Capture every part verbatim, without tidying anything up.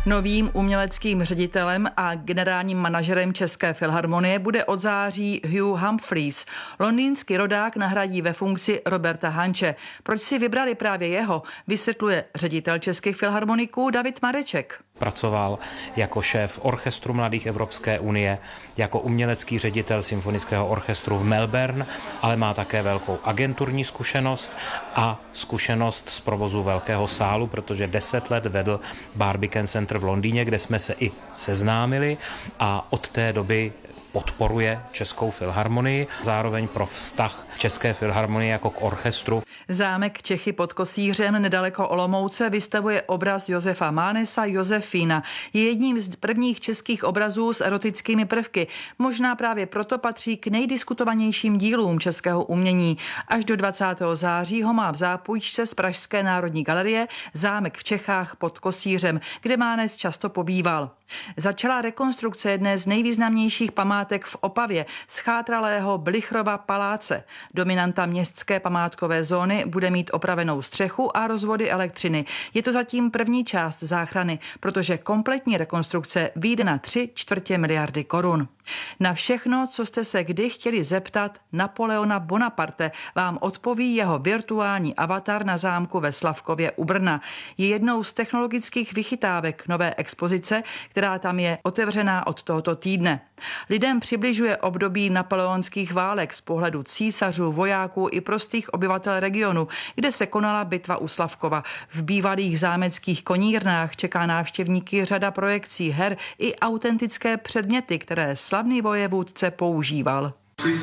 Novým uměleckým ředitelem a generálním manažerem České filharmonie bude od září Hugh Humphreys. Londýnský rodák nahradí ve funkci Roberta Hanche. Proč si vybrali právě jeho, vysvětluje ředitel Českých filharmoniků David Mareček. Pracoval jako šéf orchestru Mladých Evropské unie, jako umělecký ředitel symfonického orchestru v Melbourne, ale má také velkou agenturní zkušenost a zkušenost z provozu velkého sálu, protože deset let vedl Barbican Center v Londýně, kde jsme se i seznámili a od té doby podporuje Českou filharmonii, zároveň pro vztah České filharmonie jako k orchestru. Zámek Čechy pod Kosířem nedaleko Olomouce vystavuje obraz Josefa Mánesa Josefína. Je jedním z prvních českých obrazů s erotickými prvky. Možná právě proto patří k nejdiskutovanějším dílům českého umění. Až do dvacátého září ho má v zápůjčce z Pražské národní galerie Zámek v Čechách pod Kosířem, kde Mánes často pobýval. Začala rekonstrukce jedné z nejvýznamnějších památek v Opavě, schátralého Blichrova paláce. Dominanta městské památkové zóny bude mít opravenou střechu a rozvody elektřiny. Je to zatím první část záchrany, protože kompletní rekonstrukce vyjde na tři čtvrtě miliardy korun. Na všechno, co jste se kdy chtěli zeptat Napoleona Bonaparte, vám odpoví jeho virtuální avatar na zámku ve Slavkově u Brna. Je jednou z technologických vychytávek nové expozice, která tam je otevřená od tohoto týdne. Lidem přibližuje období napoleonských válek z pohledu císařů, vojáků i prostých obyvatel regionu, kde se konala bitva u Slavkova. V bývalých zámeckých konírnách čeká návštěvníky řada projekcí her i autentické předměty, které slavný vojevůdce používal.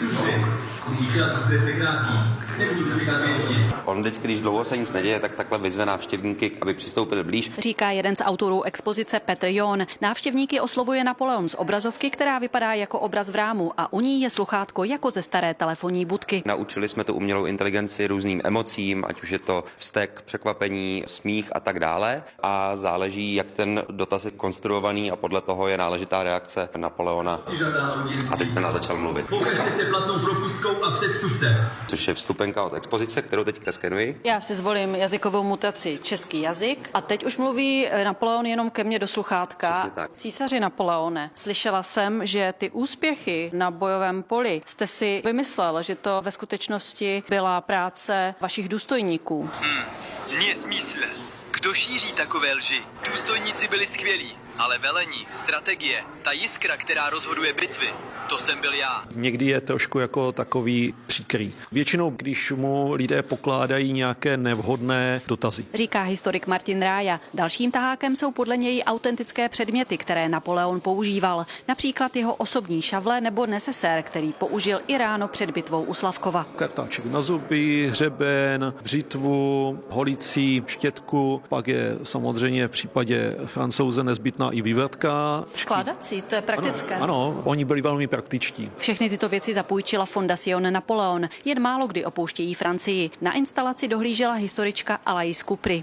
On vždycky, když dlouho se nic neděje, tak takhle vyzve návštěvníky, aby přistoupili blíž. Říká jeden z autorů expozice Petr John. Návštěvníky oslovuje Napoleon z obrazovky, která vypadá jako obraz v rámu a u ní je sluchátko jako ze staré telefonní budky. Naučili jsme tu umělou inteligenci různým emocím, ať už je to vztek, překvapení, smích a tak dále. A záleží, jak ten dotaz je konstruovaný a podle toho je náležitá reakce Napoleona. A teď nás začal mluvit. Pokažte platnou propustkou a předstupte. Což je vstupenka od expozice, kterou teď skenuji. Já si zvolím jazykovou mutaci český jazyk a teď už mluví Napoleon jenom ke mně do sluchátka. Císaři Napoleone, slyšela jsem, že ty úspěchy na bojovém poli jste si vymyslel, že to ve skutečnosti byla práce vašich důstojníků. Hmm, nesmysl. Kdo šíří takové lži? Důstojníci byli skvělí, ale velení, strategie, ta jiskra, která rozhoduje bitvy, to jsem byl já. Někdy je trošku jako takový příkrý. Většinou, když mu lidé pokládají nějaké nevhodné dotazy. Říká historik Martin Rája. Dalším tahákem jsou podle něj autentické předměty, které Napoleon používal. Například jeho osobní šavle nebo nesesér, který použil i ráno před bitvou u Slavkova. Kartáček na zuby, hřeben, břitvu, holicí, štětku. Pak je samozřejmě v případě Francouze nezbytná i vývrtka. Skládací, to je praktické. Ano, ano, oni byli velmi praktičtí. Všechny tyto věci zapůjčila Fondation Napoleon. Jen málo kdy opouštějí Francii. Na instalaci dohlížela historička Alaïs Kupry.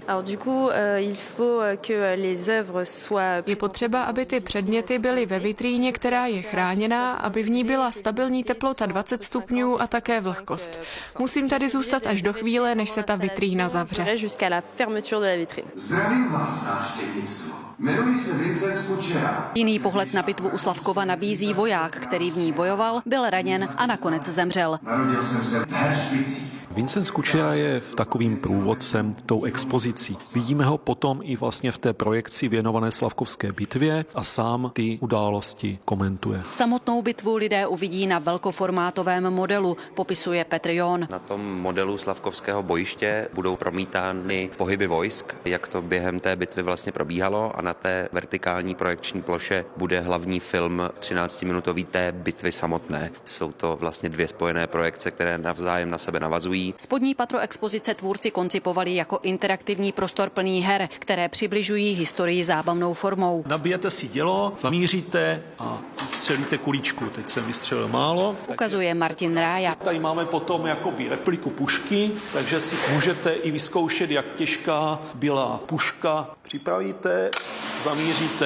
Je potřeba, aby ty předměty byly ve vitríně, která je chráněná, aby v ní byla stabilní teplota dvacet stupňů a také vlhkost. Musím tady zůstat až do chvíle, než se ta vitrína zavře. Zdravím vás, návštěvnictvo. Jmenuji se Vincent Kučera. Jiný pohled na bitvu u Slavkova nabízí voják, který v ní bojoval, byl raněn a nakonec zemřel. Narodil jsem se v Heršvicích. Vincent Kučera je takovým průvodcem tou expozicí. Vidíme ho potom i vlastně v té projekci věnované Slavkovské bitvě a sám ty události komentuje. Samotnou bitvu lidé uvidí na velkoformátovém modelu, popisuje Petr John. Na tom modelu Slavkovského bojiště budou promítány pohyby vojsk, jak to během té bitvy vlastně probíhalo, a na té vertikální projekční ploše bude hlavní film třináctiminutový té bitvy samotné. Jsou to vlastně dvě spojené projekce, které navzájem na sebe navazují. Spodní patro expozice tvůrci koncipovali jako interaktivní prostor plný her, které přibližují historii zábavnou formou. Nabijete si dělo, zamíříte a střelíte kuličku. Teď jsem vystřelil málo. Ukazuje Martin Rája. Tady máme potom jakoby repliku pušky, takže si můžete i vyzkoušet, jak těžká byla puška. Připravíte, zamíříte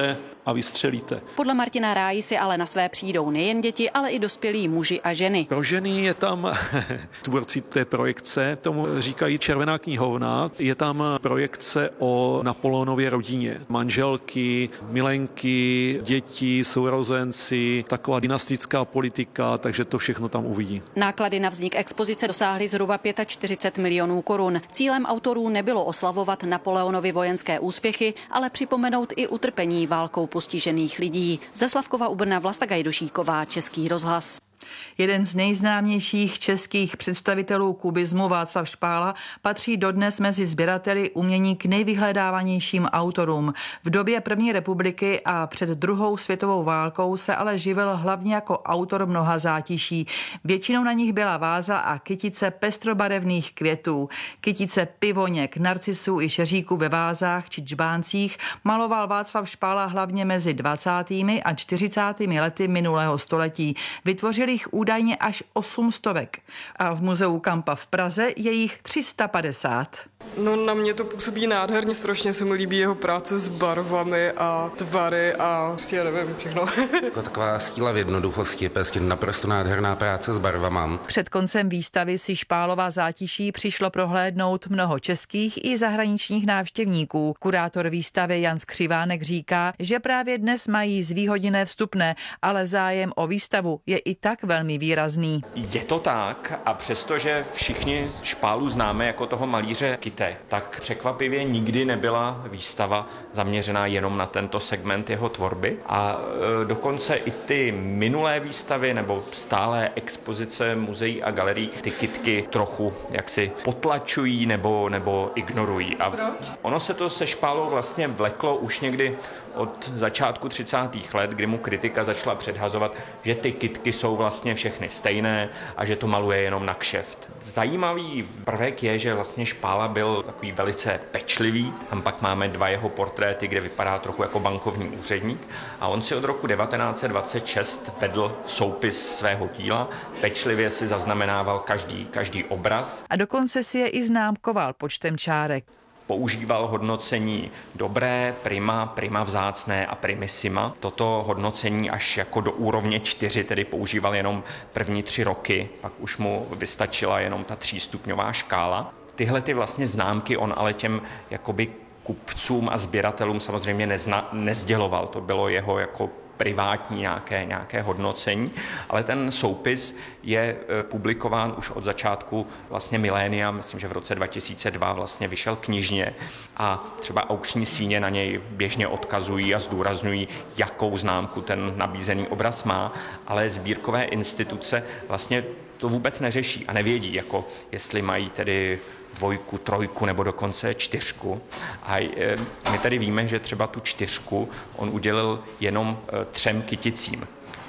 a vystřelíte. Podle Martina Ráji si ale na své přijdou nejen děti, ale i dospělí muži a ženy. Pro ženy je tam, tvůrci té projekce, tomu říkají Červená knihovna, je tam projekce o Napoleonově rodině. Manželky, milenky, děti, sourozenci, taková dynastická politika, takže to všechno tam uvidí. Náklady na vznik expozice dosáhly zhruba čtyřicet pět milionů korun. Cílem autorů nebylo oslavovat Napoleonovy vojenské úspěchy, ale připomenout i utrpení válkou postižených lidí. Ze Slavkova u Brna Vlasta Gajdošíková, Český rozhlas. Jeden z nejznámějších českých představitelů kubismu Václav Špála patří dodnes mezi sběrateli umění k nejvyhledávanějším autorům. V době první republiky a před druhou světovou válkou se ale živil hlavně jako autor mnoha zátiší. Většinou na nich byla váza a kytice pestrobarevných květů. Kytice pivoněk, narcisů i šeříků ve vázách či džbáncích maloval Václav Špála hlavně mezi dvacátými a čtyřicátými lety minulého století. Vytvořili jich údajně až osm stovek a v muzeu Kampa v Praze je jich tři sta padesát. No na mě to působí nádherně, strašně se mi líbí jeho práce s barvami a tvary a já nevím všechno. Taková síla v jednoduchosti, prostě naprosto nádherná práce s barvama. Před koncem výstavy si Špálova zátiší přišlo prohlédnout mnoho českých i zahraničních návštěvníků. Kurátor výstavy Jan Skřivánek říká, že právě dnes mají zvýhodněné vstupné, ale zájem o výstavu je i tak velmi výrazný. Je to tak a přestože všichni Špálu známe jako toho malíře kytek, tak překvapivě nikdy nebyla výstava zaměřená jenom na tento segment jeho tvorby a e, dokonce i ty minulé výstavy nebo stálé expozice muzeí a galerií ty kytky trochu jaksi potlačují nebo, nebo ignorují. A ono se to se Špálou vlastně vleklo už někdy od začátku třicátých let, kdy mu kritika začala předhazovat, že ty kytky jsou vlastně všechny stejné a že to maluje jenom na kšeft. Zajímavý prvek je, že vlastně Špála byl takový velice pečlivý. Tam pak máme dva jeho portréty, kde vypadá trochu jako bankovní úředník a on si od roku devatenáct set dvacet šest vedl soupis svého díla, pečlivě si zaznamenával každý, každý obraz. A dokonce si je i známkoval počtem čárek. Používal hodnocení dobré, prima, prima vzácné a primissima. Toto hodnocení až jako do úrovně čtyři, tedy používal jenom první tři roky, pak už mu vystačila jenom ta třístupňová škála. Tyhle ty vlastně známky on ale těm jakoby kupcům a sběratelům samozřejmě nezna, nezděloval. To bylo jeho jako privátní nějaké, nějaké hodnocení, ale ten soupis je publikován už od začátku vlastně milénia, myslím, že v roce dva tisíce dva vlastně vyšel knižně a třeba aukční síně na něj běžně odkazují a zdůrazňují, jakou známku ten nabízený obraz má, ale sbírkové instituce vlastně to vůbec neřeší a nevědí, jako jestli mají tedy dvojku, trojku nebo dokonce čtyřku. A my tady víme, že třeba tu čtyřku on udělil jenom třem kyticím.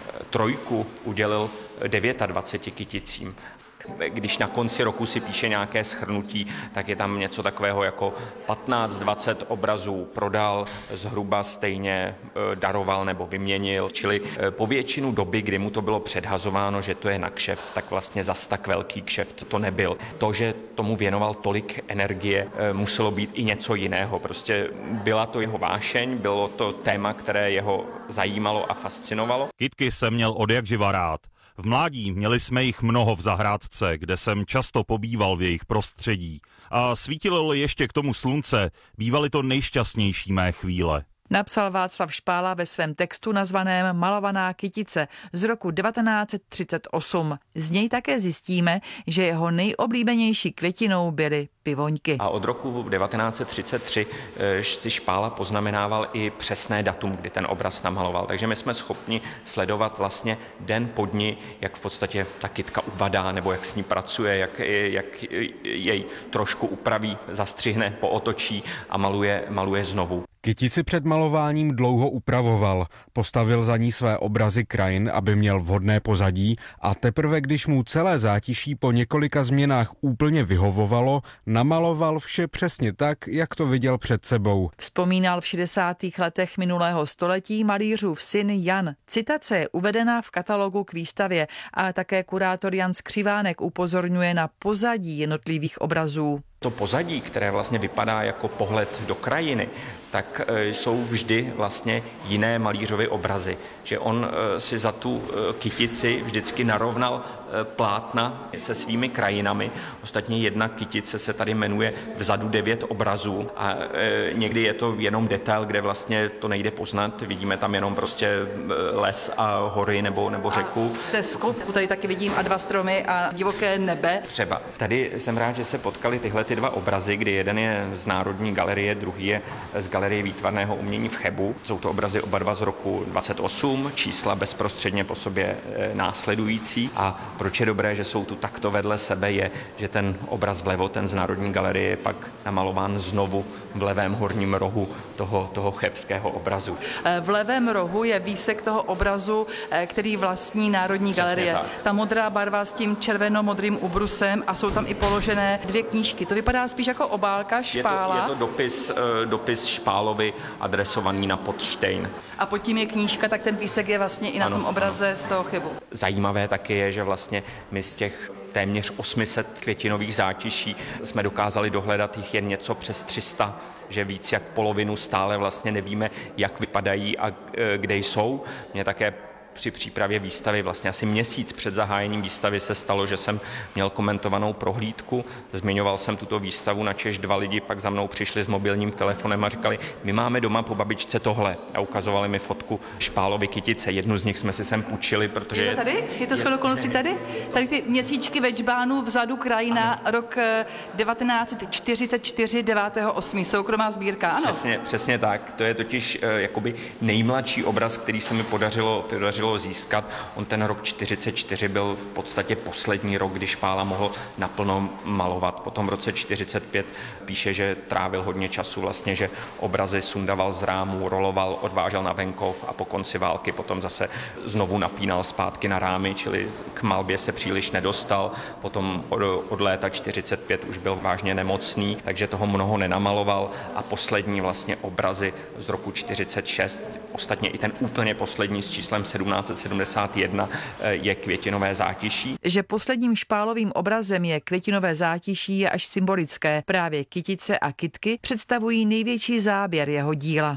Trojku udělil dvacet devět kyticím. Když na konci roku si píše nějaké shrnutí, tak je tam něco takového jako patnáct dvacet obrazů prodal, zhruba stejně daroval nebo vyměnil, čili po většinu doby, kdy mu to bylo předhazováno, že to je na kšeft, tak vlastně zas tak velký kšeft to nebyl. To, že tomu věnoval tolik energie, muselo být i něco jiného. Prostě byla to jeho vášeň, bylo to téma, které jeho zajímalo a fascinovalo. Kytky jsem měl odjakživa rád. V mládí měli jsme jich mnoho v zahrádce, kde jsem často pobýval v jejich prostředí. A svítilo-li ještě k tomu slunce, bývaly to nejšťastnější mé chvíle. Napsal Václav Špála ve svém textu nazvaném Malovaná kytice z roku devatenáct set třicet osm. Z něj také zjistíme, že jeho nejoblíbenější květinou byly pivoňky. A od roku devatenáct set třicet tři si Špála poznamenával i přesné datum, kdy ten obraz namaloval. Takže my jsme schopni sledovat vlastně den po dni, jak v podstatě ta kytka uvadá, nebo jak s ní pracuje, jak, jak jej trošku upraví, zastřihne, pootočí a maluje, maluje znovu. Kytici před malováním dlouho upravoval, postavil za ní své obrazy krajin, aby měl vhodné pozadí a teprve když mu celé zátiší po několika změnách úplně vyhovovalo, namaloval vše přesně tak, jak to viděl před sebou. Vzpomínal v šedesátých letech minulého století malířův syn Jan. Citace je uvedena v katalogu k výstavě a také kurátor Jan Skřivánek upozorňuje na pozadí jednotlivých obrazů. To pozadí, které vlastně vypadá jako pohled do krajiny, tak jsou vždy vlastně jiné malířovy obrazy. Že on si za tu kytici vždycky narovnal plátna se svými krajinami. Ostatně jedna kytice se tady jmenuje Vzadu devět obrazů a někdy je to jenom detail, kde vlastně to nejde poznat. Vidíme tam jenom prostě les a hory nebo, nebo řeku. A stezku, tady taky vidím a dva stromy a divoké nebe. Třeba. Tady jsem rád, že se potkali tyhle ty dva obrazy, kdy jeden je z Národní galerie, druhý je z Galerie výtvarného umění v Chebu. Jsou to obrazy oba dva z roku dvacet osm, čísla bezprostředně po sobě následující. A proč je dobré, že jsou tu takto vedle sebe, je, že ten obraz vlevo, ten z Národní galerie, je pak namalován znovu v levém horním rohu toho, toho chebského obrazu. V levém rohu je výsek toho obrazu, který vlastní Národní Přesně galerie. tak. Ta modrá barva s tím červeno-modrým ubrusem a jsou tam i položené dvě knížky. To vypadá spíš jako obálka Špála. Je to, je to dopis, dopis Špálovi adresovaný na Potštejn. A pod tím je knížka, tak ten výsek je vlastně i na ano, tom obraze ano. z toho Chebu. Zajímavé taky je, že vlastně my z těch téměř osm set květinových zátiší jsme dokázali dohledat jich jen něco přes tři sta, že víc jak polovinu stále vlastně nevíme, jak vypadají a kde jsou. Mě také při přípravě výstavy, vlastně asi měsíc před zahájením výstavy se stalo, že jsem měl komentovanou prohlídku. Zmiňoval jsem tuto výstavu, načež dva lidi pak za mnou přišli s mobilním telefonem a říkali, my máme doma po babičce tohle. A ukazovali mi fotku Špálovy kytice. Jednu z nich jsme si sem půjčili, protože... Je to tady? Je to shodou okolností tady? Tady ty měsíčky ve Džbánu, vzadu krajina, ano. Rok devatenáct set čtyřicet čtyři, devátého osmého soukromá sbírka, ano. Přesně, přesně tak. To je totiž uh, jakoby nejmladší obraz, který se mi podařilo, podařilo získat. On ten rok čtyřicet čtyři byl v podstatě poslední rok, kdy Špála mohl naplno malovat. Potom v roce čtyřicet pět píše, že trávil hodně času vlastně, že obrazy sundaval z rámů, roloval, odvážel na venkov a po konci války potom zase znovu napínal zpátky na rámy, čili k malbě se příliš nedostal. Potom od, od léta čtyřicet pět už byl vážně nemocný, takže toho mnoho nenamaloval a poslední vlastně obrazy z roku čtyřicet šest, ostatně i ten úplně poslední s číslem sedmnáct set sedmdesát jedna je Květinové zátiší. Že posledním Špálovým obrazem je Květinové zátiší je až symbolické. Právě kytice a kytky představují největší záběr jeho díla.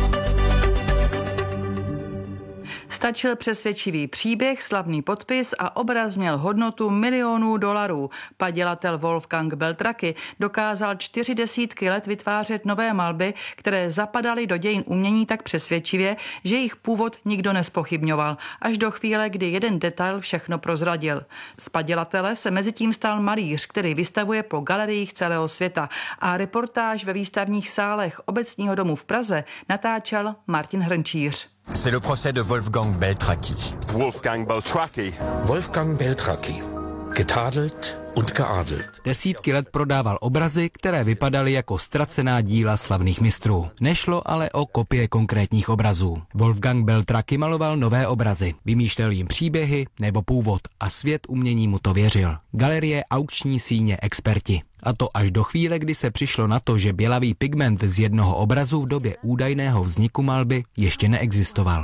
Stačil přesvědčivý příběh, slavný podpis a obraz měl hodnotu milionů dolarů. Padělatel Wolfgang Beltraki dokázal čtyři desítky let vytvářet nové malby, které zapadaly do dějin umění tak přesvědčivě, že jejich původ nikdo nezpochybňoval, až do chvíle, kdy jeden detail všechno prozradil. Z padělatele se mezitím stal malíř, který vystavuje po galeriích celého světa, a reportáž ve výstavních sálech Obecního domu v Praze natáčel Martin Hrnčíř. C'est le procès de Wolfgang Beltraki. Wolfgang Beltraki. Wolfgang Beltraki. Getadelt und geadelt. Desítky let prodával obrazy, které vypadaly jako ztracená díla slavných mistrů. Nešlo ale o kopie konkrétních obrazů. Wolfgang Beltraki maloval nové obrazy, vymýšlel jim příběhy nebo původ a svět umění mu to věřil. Galerie, aukční síně, experti. A to až do chvíle, kdy se přišlo na to, že bělavý pigment z jednoho obrazu v době údajného vzniku malby ještě neexistoval.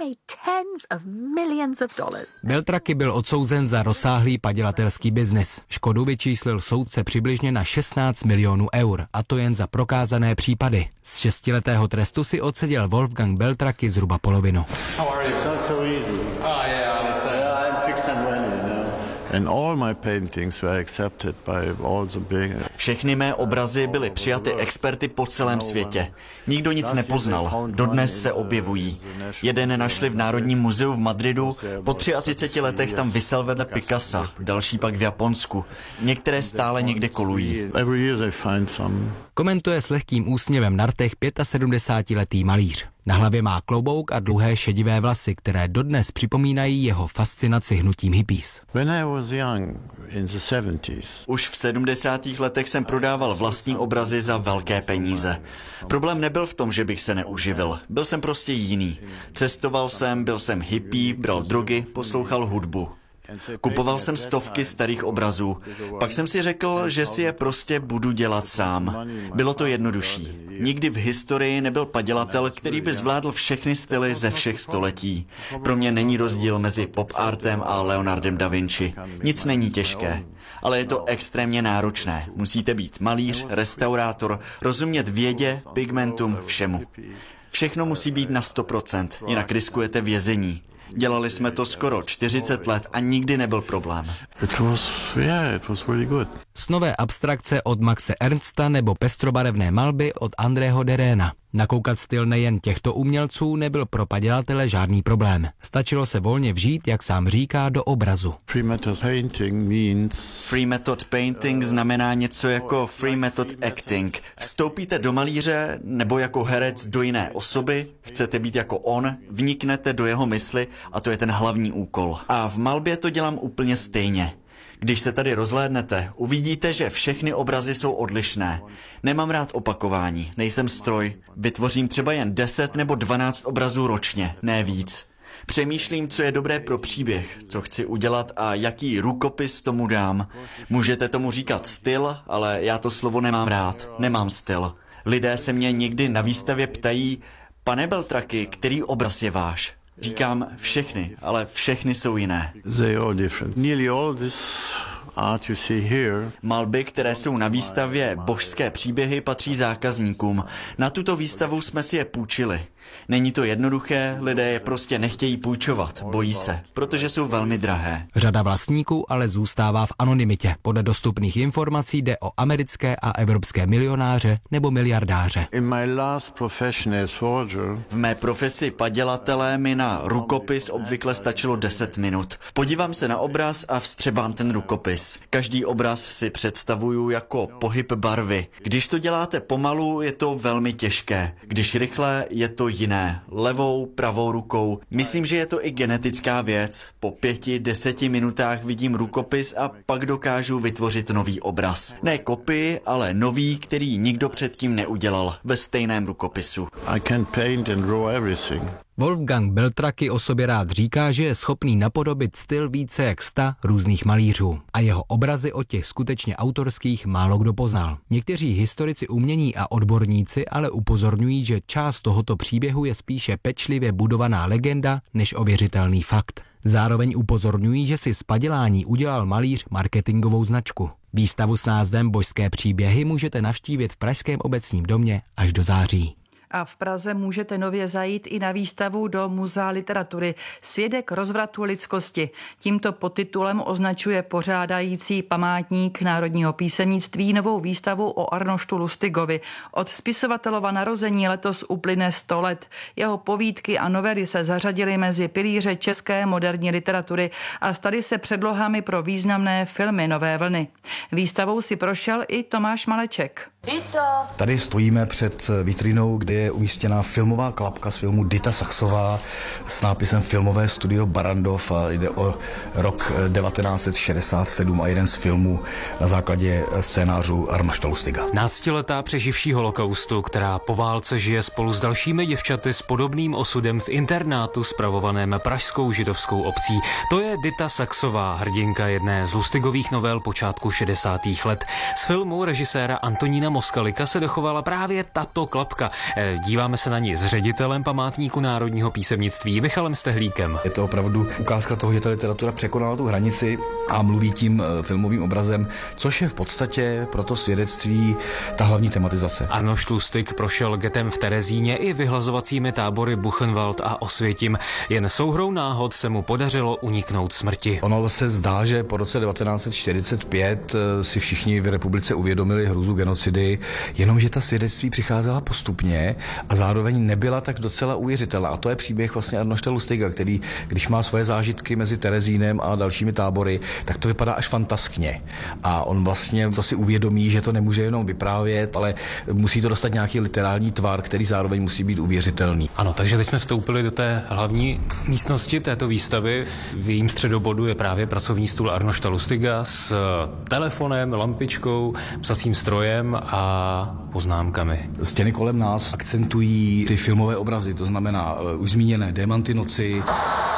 Beltraki byl odsouzen za rozsáhlý padělatelský biznis. Škodu vyčíslil soudce přibližně na šestnáct milionů eur, a to jen za prokázané případy. Z šestiletého trestu si odseděl Wolfgang Beltraki zhruba polovinu. Všechny mé obrazy byly přijaty experty po celém světě. Nikdo nic nepoznal. Dodnes se objevují. Jeden našli v Národním muzeu v Madridu, po třiceti třech letech tam visel vedle Picassa, další pak v Japonsku. Některé stále někde kolují. Komentuje s lehkým úsměvem na rtech sedmdesátipětiletý malíř. Na hlavě má klobouk a dlouhé šedivé vlasy, které dodnes připomínají jeho fascinaci hnutím hippies. Už v sedmdesátých letech jsem prodával vlastní obrazy za velké peníze. Problém nebyl v tom, že bych se neuživil. Byl jsem prostě jiný. Cestoval jsem, byl jsem hippie, bral drogy, poslouchal hudbu. Kupoval jsem stovky starých obrazů. Pak jsem si řekl, že si je prostě budu dělat sám. Bylo to jednodušší. Nikdy v historii nebyl padělatel, který by zvládl všechny styly ze všech století. Pro mě není rozdíl mezi pop artem a Leonardem da Vinci. Nic není těžké. Ale je to extrémně náročné. Musíte být malíř, restaurátor, rozumět vědě, pigmentům, všemu. Všechno musí být na sto procent, jinak riskujete vězení. Dělali jsme to skoro čtyřicet let a nikdy nebyl problém. It was, yeah, it was really good. Snové abstrakce od Maxe Ernsta nebo pestrobarevné malby od Andrého Deréna. Nakoukat styl nejen těchto umělců nebyl pro padělatele žádný problém. Stačilo se volně vžít, jak sám říká, do obrazu. Free method painting means... Free method painting znamená něco jako free method acting. Vstoupíte do malíře nebo jako herec do jiné osoby, chcete být jako on, vniknete do jeho mysli a to je ten hlavní úkol. A v malbě to dělám úplně stejně. Když se tady rozhlédnete, uvidíte, že všechny obrazy jsou odlišné. Nemám rád opakování, nejsem stroj. Vytvořím třeba jen deset nebo dvanáct obrazů ročně, ne víc. Přemýšlím, co je dobré pro příběh, co chci udělat a jaký rukopis tomu dám. Můžete tomu říkat styl, ale já to slovo nemám rád, nemám styl. Lidé se mě někdy na výstavě ptají, pane Beltraki, který obraz je váš? Říkám všechny, ale všechny jsou jiné. They are different. Nearly all this art you see here. Malby, které jsou na výstavě Božské příběhy, patří zákazníkům. Na tuto výstavu jsme si je půjčili. Není to jednoduché, lidé je prostě nechtějí půjčovat, bojí se, protože jsou velmi drahé. Řada vlastníků ale zůstává v anonymitě. Podle dostupných informací jde o americké a evropské milionáře nebo miliardáře. In my last profession as forger. V mé profesi padělatele mi na rukopis obvykle stačilo deset minut. Podívám se na obraz a vstřebám ten rukopis. Každý obraz si představuju jako pohyb barvy. Když to děláte pomalu, je to velmi těžké. Když rychle, je to jiné. Levou, pravou rukou. Myslím, že je to i genetická věc. Po pěti, deseti minutách vidím rukopis a pak dokážu vytvořit nový obraz. Ne kopii, ale nový, který nikdo předtím neudělal ve stejném rukopisu. I can paint and draw everything. Wolfgang Beltraki o sobě rád říká, že je schopný napodobit styl více jak sta různých malířů. A jeho obrazy od těch skutečně autorských málo kdo poznal. Někteří historici umění a odborníci ale upozorňují, že část tohoto příběhu je spíše pečlivě budovaná legenda než ověřitelný fakt. Zároveň upozorňují, že si z padělání udělal malíř marketingovou značku. Výstavu s názvem Božské příběhy můžete navštívit v Pražském obecním domě až do září. A v Praze můžete nově zajít i na výstavu do Muzea literatury Svědek rozvratu lidskosti. Tímto podtitulem označuje pořádající památník národního písemnictví novou výstavu o Arnoštu Lustigovi. Od spisovatelova narození letos uplyne sto let. Jeho povídky a novely se zařadily mezi pilíře české moderní literatury a staly se předlohami pro významné filmy nové vlny. Výstavou si prošel i Tomáš Maleček. Tady stojíme před vitrínou, kde je umístěná filmová klapka z filmu Dita Saxová s nápisem Filmové studio Barrandov a jde o rok devatenáct set šedesát sedm a jeden z filmů na základě scénářů Arnošta Lustiga. Náctiletá přeživší holokaustu, která po válce žije spolu s dalšími děvčaty s podobným osudem v internátu spravovaném pražskou židovskou obcí. To je Dita Saxová, hrdinka jedné z Lustigových novel počátku šedesátých let. Z filmu režiséra Antonína Moskalika se dochovala právě tato klapka. Díváme se na ní s ředitelem památníku národního písemnictví Michalem Stehlíkem. Je to opravdu ukázka toho, že ta literatura překonala tu hranici a mluví tím filmovým obrazem, což je v podstatě pro to svědectví ta hlavní tematizace. Arnošt Lustig prošel getem v Terezíně i vyhlazovacími tábory Buchenwald a Osvětim. Jen souhrou náhod se mu podařilo uniknout smrti. Ono se zdá, že po roce devatenáct set čtyřicet pět si všichni v republice uvědomili hrůzu genocidy, jenomže ta svědectví přicházela postupně a zároveň nebyla tak docela uvěřitelná. A to je příběh vlastně Arnošta Lustiga, který, když má svoje zážitky mezi Terezínem a dalšími tábory, tak to vypadá až fantaskně. A on vlastně to si uvědomí, že to nemůže jenom vyprávět, ale musí to dostat nějaký literární tvar, který zároveň musí být uvěřitelný. Ano, takže teď jsme vstoupili do té hlavní místnosti této výstavy. V jejím středobodu je právě pracovní stůl Arnošta Lustiga s telefonem, lampičkou, psacím strojem a poznámkami. Stěny kolem nás akcentují ty filmové obrazy, to znamená uh, už zmíněné Démanty noci.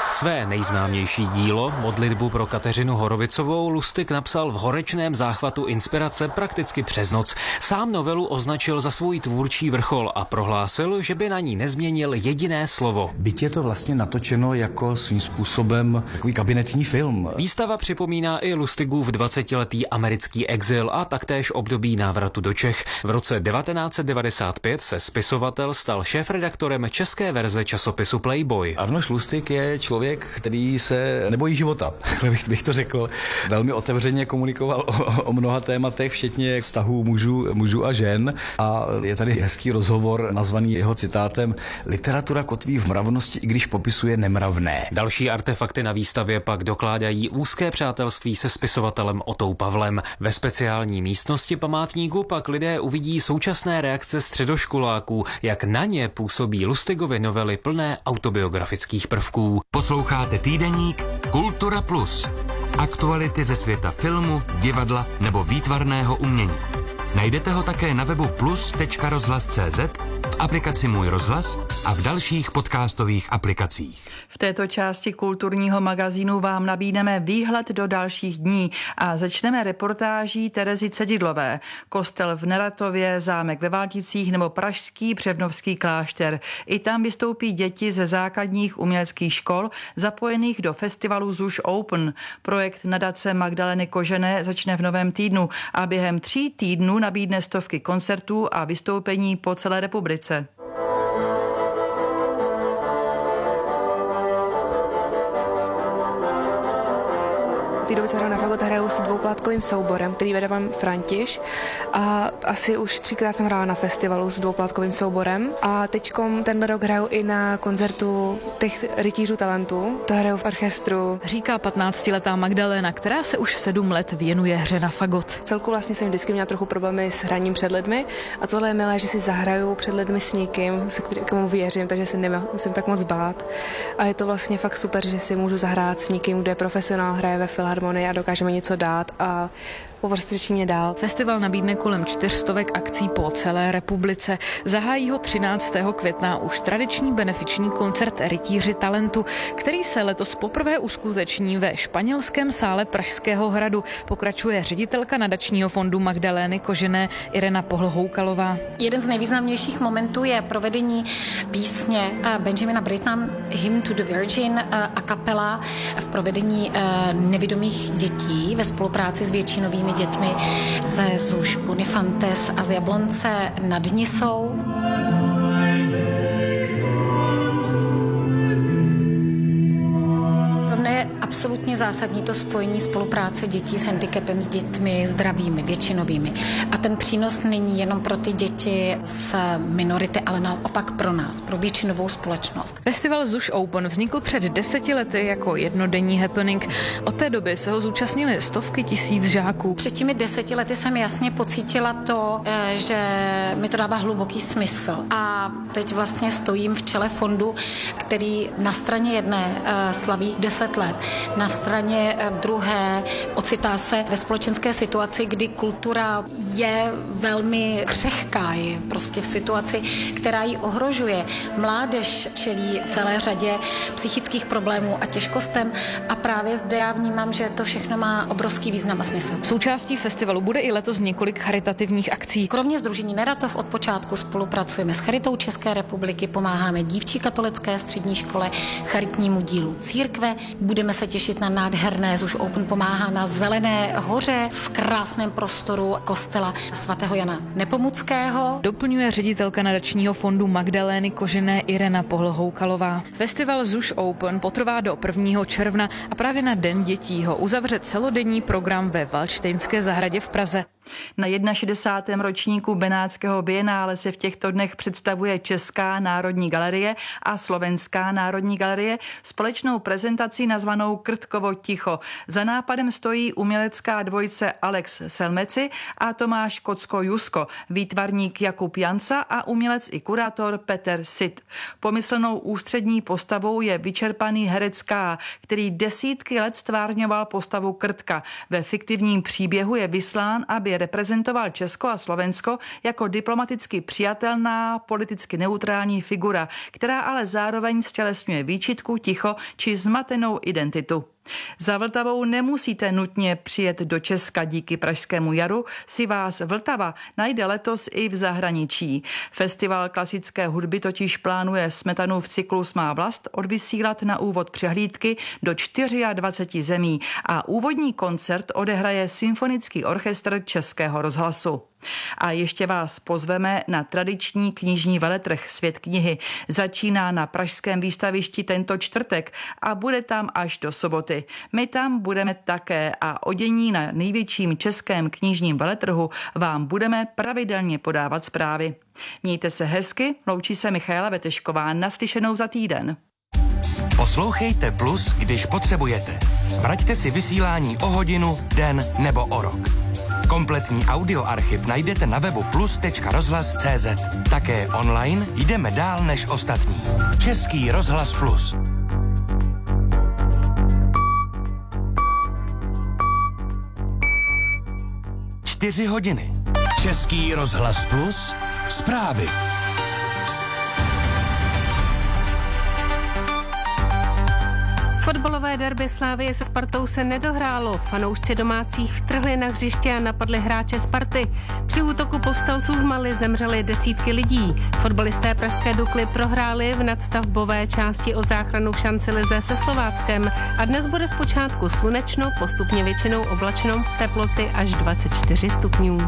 Své nejznámější dílo, Modlitbu pro Kateřinu Horovicovou, Lustig napsal v horečném záchvatu inspirace prakticky přes noc. Sám novelu označil za svůj tvůrčí vrchol a prohlásil, že by na ní nezměnil jediné slovo. Byť je to vlastně natočeno jako svým způsobem takový kabinetní film. Výstava připomíná i Lustigův dvacetiletý americký exil a taktéž období návratu do Čech. V roce devatenáct set devadesát pět se spisovatel stal šéfredaktorem české verze časopisu Playboy. Arnošt Lustig je člověk, který se nebojí života, bych, bych to řekl. Velmi otevřeně komunikoval o, o mnoha tématech, včetně vztahů mužů, mužů a žen. A je tady hezký rozhovor nazvaný jeho citátem: literatura kotví v mravnosti, i když popisuje nemravné. Další artefakty na výstavě pak dokládají úzké přátelství se spisovatelem Otou Pavlem. Ve speciální místnosti památníku pak lidé uvidí současné reakce středoškoláků, jak na ně působí Lustigovy novely plné autobiografických prvků. Posloucháte týdeník Kultura Plus. Aktuality ze světa filmu, divadla nebo výtvarného umění. Najdete ho také na webu plus tečka rozhlas tečka cé zet, v aplikaci Můj rozhlas a v dalších podcastových aplikacích. V této části kulturního magazínu vám nabídneme výhled do dalších dní a začneme reportáží Terezy Cedidlové. Kostel v Neratově, zámek ve Valticích nebo pražský Převnovský klášter. I tam vystoupí děti ze základních uměleckých škol zapojených do festivalu Zuš Open. Projekt nadace Magdaleny Kožené začne v novém týdnu a během tří týdnů nabídne stovky koncertů a vystoupení po celé republice. V té době se hraju na fagot, hraju s dvouplátkovým souborem, který vede pan Františ, a asi už třikrát jsem hrála na festivalu s dvouplátkovým souborem a teďkom ten rok hraju i na koncertu těch rytířů talentu, to hraju v orchestru. Říká patnáctiletá Magdalena, která se už sedm let věnuje hře na fagot. Celku vlastně jsem vždycky měla trochu problémy s hraním před lidmi a tohle je milé, že si zahraju před lidmi s někým, se kterému věřím, takže se nemusím tak moc bát. A je to vlastně fakt super, že si můžu zahrát s někým, kdo je profesionál, hraje ve filharmonii a dokáže mi něco dát a poprostřečí mě dál. Festival nabídne kolem čtyřstovek akcí po celé republice. Zahájí ho třináctého května už tradiční benefiční koncert Rytíři talentu, který se letos poprvé uskuteční ve španělském sále Pražského hradu. Pokračuje ředitelka nadačního fondu Magdalény Kožené Irena Pohlhoukalová. Jeden z nejvýznamnějších momentů je provedení písně Benjamina Brittna Hymn to the Virgin a kapela v provedení nevidomých dětí ve spolupráci s většinovými dětmi ze Zuš Bonifantes a z Jablonce nad Nisou. Je absolutně zásadní to spojení spolupráce dětí s handicapem s dětmi zdravými, většinovými. A ten přínos není jenom pro ty děti z minority, ale naopak pro nás, pro většinovou společnost. Festival Zuš Open vznikl před deseti lety jako jednodenní happening. Od té doby se ho zúčastnili stovky tisíc žáků. Před těmi deseti lety jsem jasně pocítila to, že mi to dává hluboký smysl. A teď vlastně stojím v čele fondu, který na straně jedné slaví deset let. Na straně druhé ocitá se ve společenské situaci, kdy kultura je velmi křehká, je prostě v situaci, která ji ohrožuje. Mládež čelí celé řadě psychických problémů a těžkostem a právě zde já vnímám, že to všechno má obrovský význam a smysl. Součástí festivalu bude i letos několik charitativních akcí. Kromě Sdružení Neratov od počátku spolupracujeme s Charitou České republiky, pomáháme Dívčí katolické střední škole, charitnímu dílu církve. Budeme se těšit na nádherné Zuš Open pomáhá na Zelené hoře v krásném prostoru kostela svatého Jana Nepomuckého. Doplňuje ředitelka nadačního fondu Magdalény Kožené Irena Pohlhoukalová. Festival Zuš Open potrvá do prvního června a právě na Den dětí ho uzavře celodenní program ve Valdštejnské zahradě v Praze. Na šedesátém prvním ročníku Benátského bienále se v těchto dnech představuje Česká národní galerie a Slovenská národní galerie společnou prezentací nazvanou Krtkovo ticho. Za nápadem stojí umělecká dvojice Alex Selmeci a Tomáš Kocko-Jusko, výtvarník Jakub Janca a umělec i kurátor Peter Sit. Pomyslnou ústřední postavou je vyčerpaný herec K, který desítky let stvárňoval postavu Krtka. Ve fiktivním příběhu je vyslán, aby aby reprezentoval Česko a Slovensko jako diplomaticky přijatelná, politicky neutrální figura, která ale zároveň stělesňuje výčitku, ticho či zmatenou identitu. Za Vltavou nemusíte nutně přijet do Česka, díky Pražskému jaru si vás Vltava najde letos i v zahraničí. Festival klasické hudby totiž plánuje Smetanův cyklus Má vlast odvysílat na úvod přehlídky do dvacet čtyři zemí a úvodní koncert odehraje Symfonický orchestr Českého rozhlasu. A ještě vás pozveme na tradiční knižní veletrh Svět knihy. Začíná na pražském výstavišti tento čtvrtek a bude tam až do soboty. My tam budeme také a o dění na největším českém knižním veletrhu vám budeme pravidelně podávat zprávy. Mějte se hezky, loučí se Michaela Vetešková, naslyšenou za týden. Poslouchejte Plus, když potřebujete. Vraťte si vysílání o hodinu, den nebo o rok. Kompletní audioarchiv najdete na webu plus tečka rozhlas tečka cé zet. Také online jdeme dál než ostatní. Český rozhlas Plus. Čtyři hodiny. Český rozhlas Plus. Zprávy. Fotbalové derby Slavie se Spartou se nedohrálo. Fanoušci domácích vtrhli na hřiště a napadli hráče Sparty. Při útoku povstalců v Mali zemřely desítky lidí. Fotbalisté pražské Dukly prohráli v nadstavbové části o záchranu v šanci lize se Slováckem a dnes bude zpočátku slunečno, postupně většinou oblačno, teploty až dvacet čtyři stupňů.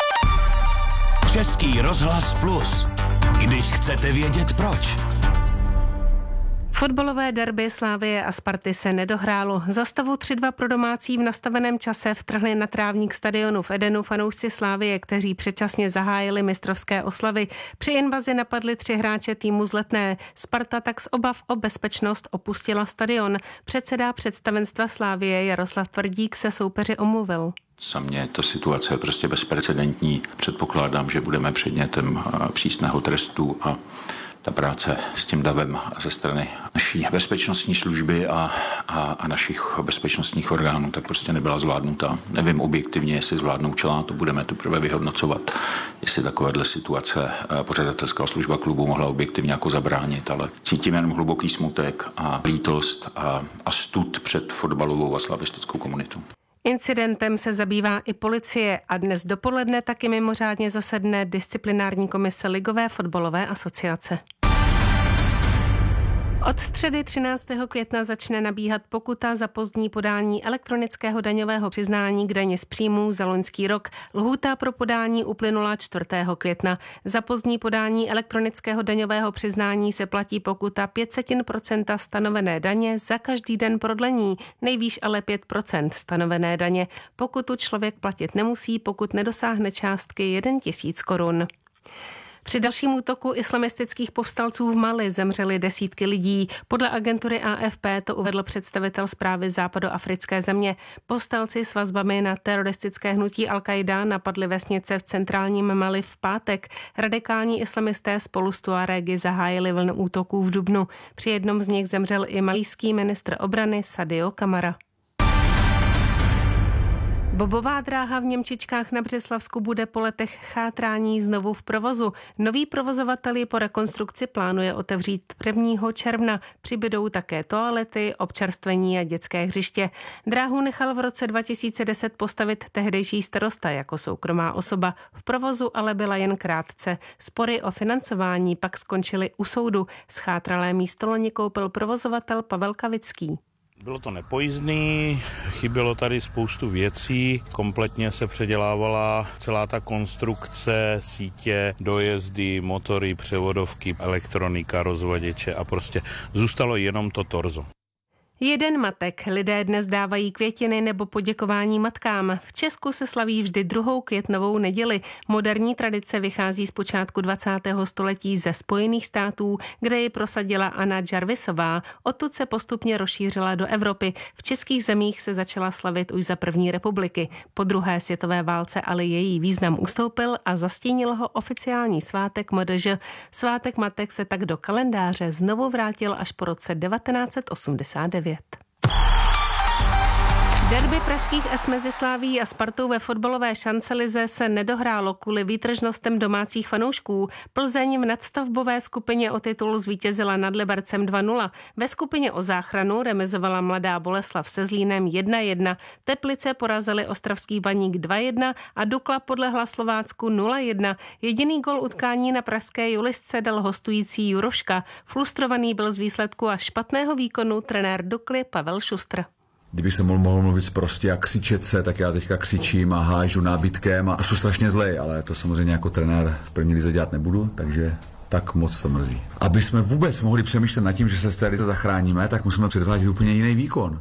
Český rozhlas Plus. Když chcete vědět proč. Fotbalové derby Slavie a Sparty se nedohrálo. Za stavu tři dva pro domácí v nastaveném čase vtrhli na trávník stadionu v Edenu fanoušci Slavie, kteří předčasně zahájili mistrovské oslavy. Při invazi napadli tři hráče týmu z Letné. Sparta tak z obav o bezpečnost opustila stadion. Předseda představenstva Slavie Jaroslav Tvrdík se soupeři omluvil. Za mě ta situace je prostě bezprecedentní. Předpokládám, že budeme předmětem přísného trestu a ta práce s tím davem ze strany naší bezpečnostní služby a, a, a našich bezpečnostních orgánů tak prostě nebyla zvládnuta. Nevím objektivně, jestli zvládnou čelá, to budeme teprve vyhodnocovat, jestli takovéhle situace pořadatelská služba klubu mohla objektivně jako zabránit, ale cítím jen hluboký smutek a lítost a, a stud před fotbalovou a slavistickou komunitou. Incidentem se zabývá i policie a dnes dopoledne taky mimořádně zasedne disciplinární komise Ligové fotbalové asociace. Od středy třináctého května začne nabíhat pokuta za pozdní podání elektronického daňového přiznání k dani z příjmů za loňský rok. Lhůta pro podání uplynula čtvrtého května. Za pozdní podání elektronického daňového přiznání se platí pokuta pět setin procenta stanovené daně za každý den prodlení, nejvýš ale pět procent stanovené daně. Pokutu člověk platit nemusí, pokud nedosáhne částky jeden tisíc korun. Při dalším útoku islamistických povstalců v Mali zemřely desítky lidí. Podle agentury A F P to uvedl představitel zprávy západoafrické země. Povstalci s vazbami na teroristické hnutí Al-Qaida napadli vesnice v centrálním Mali v pátek. Radikální islamisté spolu s Tuarégy zahájili vlnu útoků v dubnu. Při jednom z nich zemřel i malijský ministr obrany Sadio Kamara. Bobová dráha v Němčičkách na Břeslavsku bude po letech chátrání znovu v provozu. Nový provozovatel ji po rekonstrukci plánuje otevřít prvního června. Přibydou také toalety, občerstvení a dětské hřiště. Dráhu nechal v roce dva tisíce deset postavit tehdejší starosta jako soukromá osoba. V provozu ale byla jen krátce. Spory o financování pak skončily u soudu. Schátralé místo loni koupil provozovatel Pavel Kavický. Bylo to nepojízdný, chybělo tady spoustu věcí, kompletně se předělávala celá ta konstrukce, sítě, dojezdy, motory, převodovky, elektronika, rozvaděče a prostě zůstalo jenom to torzo. Jeden matek. Lidé dnes dávají květiny nebo poděkování matkám. V Česku se slaví vždy druhou květnovou neděli. Moderní tradice vychází z počátku dvacátého století ze Spojených států, kde ji prosadila Anna Jarvisová. Odtud se postupně rozšířila do Evropy. V českých zemích se začala slavit už za první republiky. Po druhé světové válce ale její význam ustoupil a zastínil ho oficiální svátek M D Ž. Svátek matek se tak do kalendáře znovu vrátil až po roce devatenáct set osmdesát devět. Derby pražských es mezi Slavií a Spartou ve fotbalové šancelize se nedohrálo kvůli výtržnostem domácích fanoušků. Plzeň v nadstavbové skupině o titul zvítězila nad Libercem dva nula. Ve skupině o záchranu remizovala Mladá Boleslav se Zlínem jedna jedna. Teplice porazili Ostravský Baník dva jedna a Dukla podlehla Slovácku nula jedna. Jediný gol utkání na pražské Julisce dal hostující Juroška. Frustrovaný byl z výsledku a špatného výkonu trenér Dukly Pavel Šustr. Kdybych se mohl, mohl mluvit prostě a křičet se, tak já teďka křičím a hážu nábytkem a jsou strašně zlej, ale to samozřejmě jako trenér v první lize dělat nebudu, takže tak moc to mrzí. Aby jsme vůbec mohli přemýšlet nad tím, že se v té lize zachráníme, tak musíme předvádět úplně jiný výkon.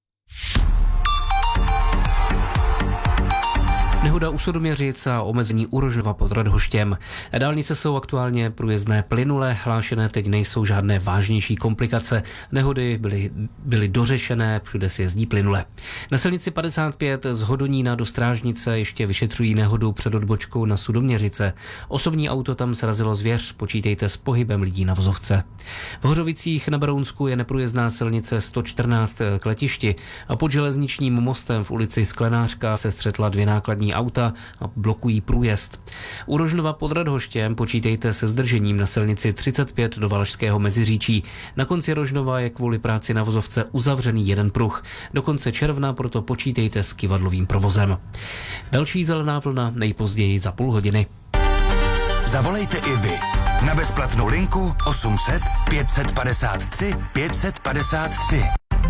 Nehoda u Sudoměřic a omezení u Rožnova pod Radhoštěm. Dálnice jsou aktuálně průjezdné plynule, hlášené teď nejsou žádné vážnější komplikace. Nehody byly, byly dořešené, všude se jezdí plynule. Na silnici padesát pět z Hodonína do Strážnice ještě vyšetřují nehodu před odbočkou na Sudoměřice. Osobní auto tam srazilo zvěř, počítejte s pohybem lidí na vozovce. V Hořovicích na Berounsku je neprůjezdná silnice sto čtrnáct k letišti a pod železničním mostem v ulici Sklenářka se střetla dvě nákladní auta a blokují průjezd. U Rožnova pod Radhoštěm počítejte se zdržením na silnici třicet pět do Valašského Meziříčí. Na konci Rožnova je kvůli práci na vozovce uzavřený jeden pruh. Do konce června proto počítejte s kyvadlovým provozem. Další zelená vlna nejpozději za půl hodiny. Zavolejte i vy na bezplatnou linku osm set pět set padesát tři pět set padesát tři.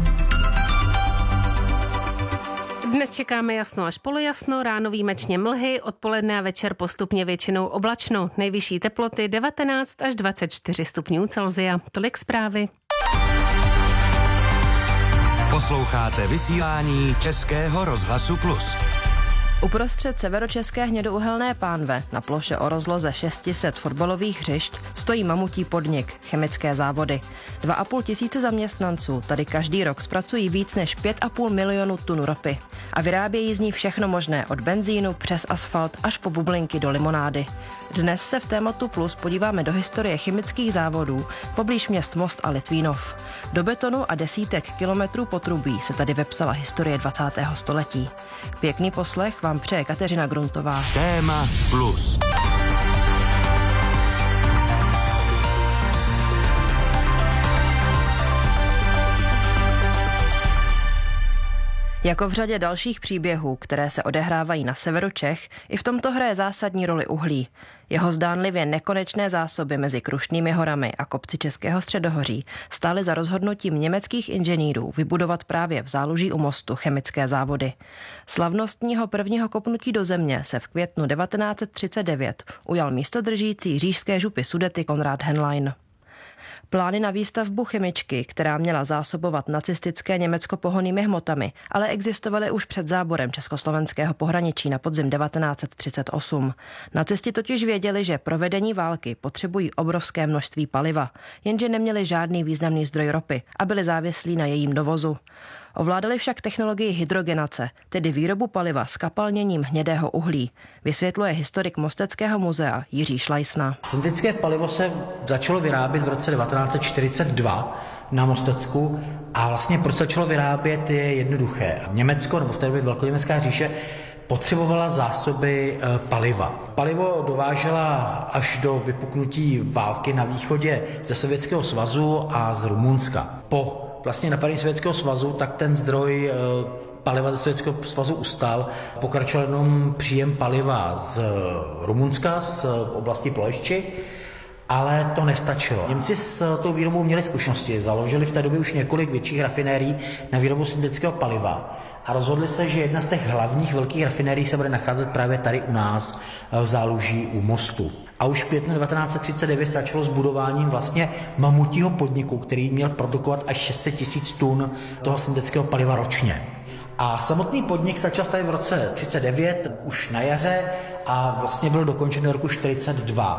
Dnes čekáme jasno až polojasno, ráno výjimečně mlhy, odpoledne a večer postupně většinou oblačno. Nejvyšší teploty devatenáct až dvacet čtyři stupňů Celsia. Tolik zprávy. Posloucháte vysílání Českého rozhlasu Plus. Uprostřed severočeské hnědouhelné pánve na ploše o rozloze šest set fotbalových hřišť stojí mamutí podnik Chemické závody. Dva a půl tisíce zaměstnanců tady každý rok zpracují víc než pět a půl milionu tun ropy a vyrábějí z ní všechno možné od benzínu přes asfalt až po bublinky do limonády. Dnes se v tématu Plus podíváme do historie chemických závodů poblíž měst Most a Litvínov. Do betonu a desítek kilometrů potrubí se tady vepsala historie dvacátého století. Pěkný poslech vám přeje Kateřina Gruntová. Téma Plus. Jako v řadě dalších příběhů, které se odehrávají na severu Čech, i v tomto hraje zásadní roli uhlí. Jeho zdánlivě nekonečné zásoby mezi Krušnými horami a kopci Českého středohoří stály za rozhodnutím německých inženýrů vybudovat právě v záluží u Mostu chemické závody. Slavnostního prvního kopnutí do země se v květnu devatenáct set třicet devět ujal místodržící říšské župy Sudety Konrad Henlein. Plány na výstavbu chemičky, která měla zásobovat nacistické Německo pohonnými hmotami, ale existovaly už před záborem československého pohraničí na podzim devatenáct set třicet osm. Nacisti totiž věděli, že pro vedení války potřebují obrovské množství paliva, jenže neměli žádný významný zdroj ropy a byli závislí na jejím dovozu. Ovládali však technologii hydrogenace, tedy výrobu paliva s kapalněním hnědého uhlí, vysvětluje historik Mosteckého muzea Jiří Šlajsna. Syntetické palivo se začalo vyrábět v roce devatenáct set čtyřicet dva na Mostecku a vlastně proč začalo vyrábět je jednoduché. Německo, nebo v té době Velkoněmecká říše, potřebovala zásoby e, paliva. Palivo dovážela až do vypuknutí války na východě ze Sovětského svazu a z Rumunska. Po vlastně napadení Sovětského svazu, tak ten zdroj e, paliva ze Sovětského svazu ustal. Pokračoval jenom příjem paliva z Rumunska, z oblasti Ploešči, ale to nestačilo. Němci s tou výrobou měli zkušenosti, založili v té době už několik větších rafinérií na výrobu syntetického paliva a rozhodli se, že jedna z těch hlavních velkých rafinérií se bude nacházet právě tady u nás v záluží u Mostu. A už v květnu devatenáct set třicet devět začalo s budováním vlastně mamutího podniku, který měl produkovat až šest set tisíc tun toho syntetického paliva ročně. A samotný podnik začal stavět v roce třicet devět, už na jaře, a vlastně byl dokončen do roku čtyřicet dva.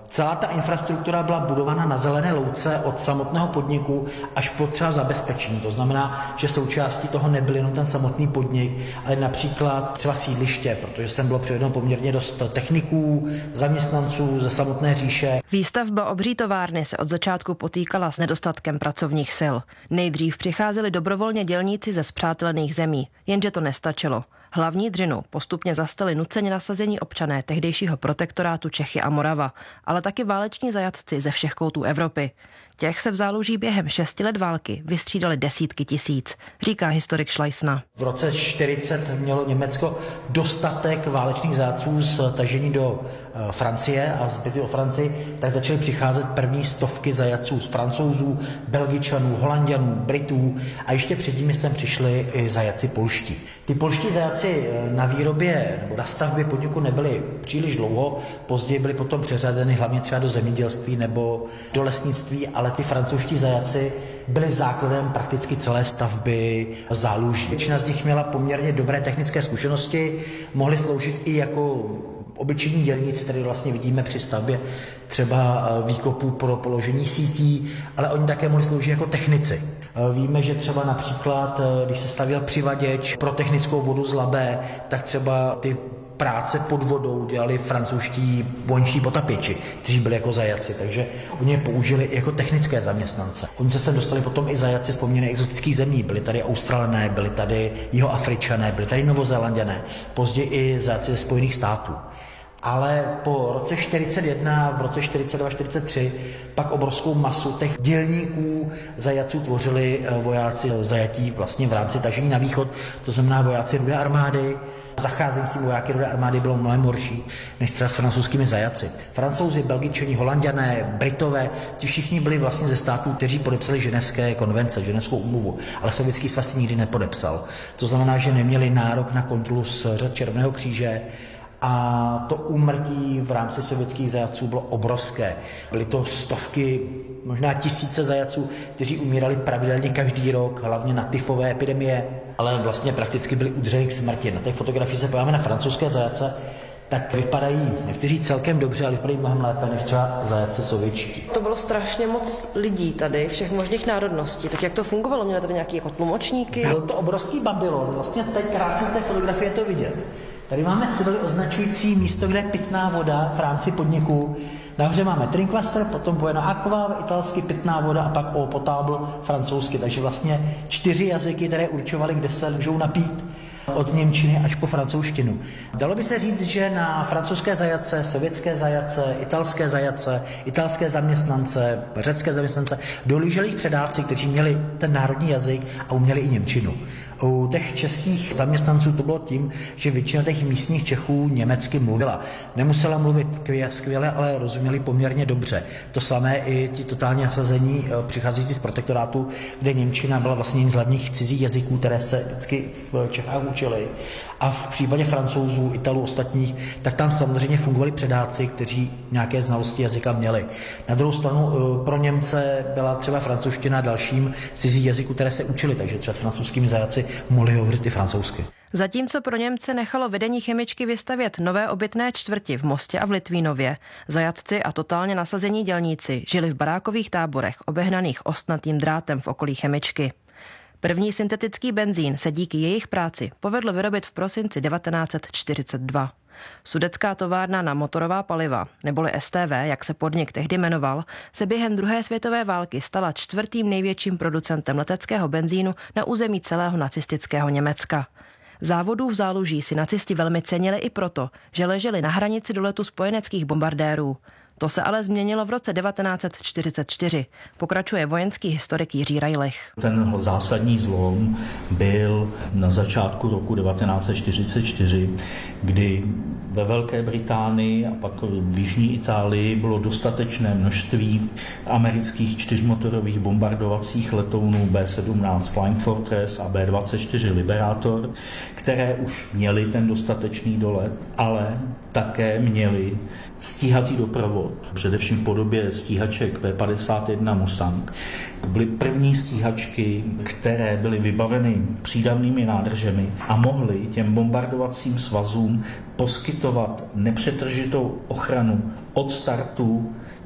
Celá ta infrastruktura byla budována na zelené louce od samotného podniku až po třeba zabezpečení. To znamená, že součástí toho nebyl jenom ten samotný podnik, ale například třeba sídliště, protože sem bylo přivedeno poměrně dost techniků, zaměstnanců ze samotné říše. Výstavba obří továrny se od začátku potýkala s nedostatkem pracovních sil. Nejdřív přicházeli dobrovolně dělníci ze spřátelených zemí, jenže to nestačilo. Hlavní dřinu postupně zastali nuceně nasazení občané tehdejšího protektorátu Čechy a Morava, ale taky váleční zajatci ze všech koutů Evropy. Těch se v záluží během šesti let války vystřídali desítky tisíc, říká historik Šlajsna. V roce čtyřicet mělo Německo dostatek válečných zajatců z tažení do e, Francie a zbyty o Francii, tak začaly přicházet první stovky zajatců z Francouzů, Belgičanů, Holanďanů, Britů a ještě před nimi sem přišli i zajatci polští. Ty polští zajatci na výrobě nebo na stavbě podniku nebyli příliš dlouho, později byli potom přeřazeny hlavně třeba do zemědělství nebo do lesnictví, ale ty francouzští zajatci byli základem prakticky celé stavby záluží. Většina z nich měla poměrně dobré technické zkušenosti, mohli sloužit i jako obyčejní dělníci, tady vlastně vidíme při stavbě třeba výkopů pro položení sítí, ale oni také mohli sloužit jako technici. Víme, že třeba například, když se stavěl přivaděč pro technickou vodu z Labe, tak třeba ty práce pod vodou dělali francouzští vojenští potapěči, kteří byli jako zajatci, takže oni je použili i jako technické zaměstnance. Oni se sem dostali potom i zajatci z poměrně exotických zemí, byli tady Australané, byli tady Jihoafričané, byli tady Novozélanďané, později i zajatci ze Spojených států. Ale po roce čtyřicet jedna, v roce čtyřicet dva čtyřicet tři pak obrovskou masu těch dělníků zajatců tvořili vojáci zajatí vlastně v rámci tažení na východ, to znamená vojáci Rudé armády. Zacházení s tím vojáky Rudé armády bylo mnohem horší než třeba s francouzskými zajatci. Francouzi, Belgičani, Holanďané, Britové, ti všichni byli vlastně ze států, kteří podepsali ženevské konvence, ženevskou úmluvu, ale Sovětský svaz nikdy nepodepsal. To znamená, že neměli nárok na kontrolu z řad Červeného kříže. A to úmrtí v rámci sovětských zajatců bylo obrovské. Byly to stovky, možná tisíce zajatců, kteří umírali pravidelně každý rok, hlavně na tyfové epidemie, ale vlastně prakticky byli udrženi k smrti. Na těch fotografiích se podíváme na francouzské zajatce, tak vypadají, nechci říct celkem dobře, ale vypadají mnohem lépe než třeba zajatci sovětští. To bylo strašně moc lidí tady, všech možných národností. Tak jak to fungovalo? Měli tady nějaký jako tlumočníky? Byl to obrovský Babylon, vlastně teď krásně té fotografie to vidět. Tady máme ceduli označující místo, kde je pitná voda v rámci podniku. Nahoře máme Trinkwasser, potom Bueno Aqua, italsky pitná voda a pak O potable francouzsky. Takže vlastně čtyři jazyky, které určovaly, kde se můžou napít od němčiny až po francouzštinu. Dalo by se říct, že na francouzské zajatce, sovětské zajatce, italské zajatce, italské zaměstnance, řecké zaměstnance dohlíželi jich předáci, kteří měli ten národní jazyk a uměli i němčinu. U těch českých zaměstnanců to bylo tím, že většina těch místních Čechů německy mluvila. Nemusela mluvit skvěle, ale rozuměli poměrně dobře. To samé i ti totálně nasazení přicházející z protektorátu, kde němčina byla vlastně jeden z hlavních cizích jazyků, které se vždycky v Čechách učili. A v případě Francouzů, Italů, ostatních, tak tam samozřejmě fungovali předáci, kteří nějaké znalosti jazyka měli. Na druhou stranu pro Němce byla třeba francouzština dalším cizí jazyku, které se učili, takže třeba s francouzskými zajatci mohli hovořit i francouzsky. Zatímco pro Němce nechalo vedení chemičky vystavět nové obytné čtvrti v Mostě a v Litvínově, zajatci a totálně nasazení dělníci žili v barákových táborech obehnaných ostnatým drátem v okolí chemičky. První syntetický benzín se díky jejich práci povedlo vyrobit v prosinci devatenáct set čtyřicet dva. Sudetská továrna na motorová paliva, neboli S T V, jak se podnik tehdy jmenoval, se během druhé světové války stala čtvrtým největším producentem leteckého benzínu na území celého nacistického Německa. Závodů v záluží si nacisti velmi cenili i proto, že leželi na hranici doletu spojeneckých bombardérů. To se ale změnilo v roce devatenáct set čtyřicet čtyři, pokračuje vojenský historik Jiří Rajlich. Ten zásadní zlom byl na začátku roku devatenáct set čtyřicet čtyři, kdy ve Velké Británii a pak v jižní Itálii bylo dostatečné množství amerických čtyřmotorových bombardovacích letounů B sedmnáct Flying Fortress a B dvacet čtyři Liberator, které už měly ten dostatečný dolet, ale také měly stíhací doprovod, především v podobě stíhaček P padesát jedna Mustang. To byly první stíhačky, které byly vybaveny přídavnými nádržemi a mohly těm bombardovacím svazům poskytovat nepřetržitou ochranu od startu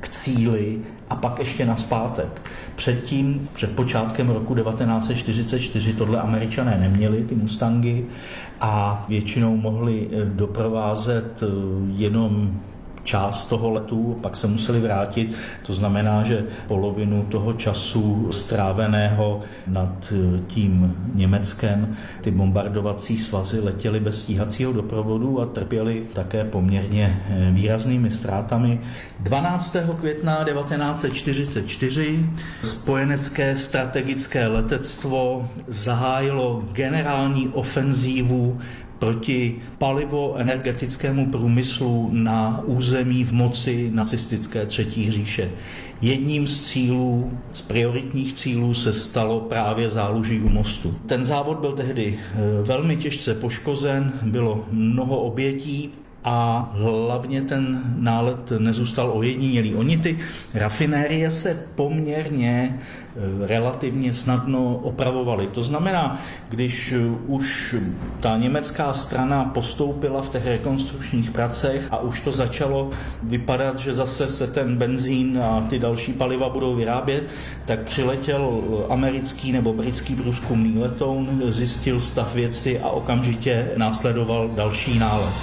k cíli a pak ještě nazpátek. Předtím, před počátkem roku devatenáct set čtyřicet čtyři tohle Američané neměli, ty Mustangy, a většinou mohli doprovázet jenom část toho letu, pak se museli vrátit. To znamená, že polovinu toho času stráveného nad tím Německem ty bombardovací svazy letěly bez stíhacího doprovodu a trpěli také poměrně výraznými ztrátami. dvanáctého května devatenáct set čtyřicet čtyři spojenecké strategické letectvo zahájilo generální ofenzívu proti palivoenergetickému průmyslu na území v moci nacistické Třetí říše. Jedním z cílů, z prioritních cílů se stalo právě záluží u mostu. Ten závod byl tehdy velmi těžce poškozen, bylo mnoho obětí a hlavně ten nálet nezůstal ojedinělý. Oni ty rafinérie se poměrně relativně snadno opravovaly. To znamená, když už ta německá strana postoupila v těch rekonstrukčních pracech a už to začalo vypadat, že zase se ten benzín a ty další paliva budou vyrábět, tak přiletěl americký nebo britský průzkumný letoun, zjistil stav věci a okamžitě následoval další nálet.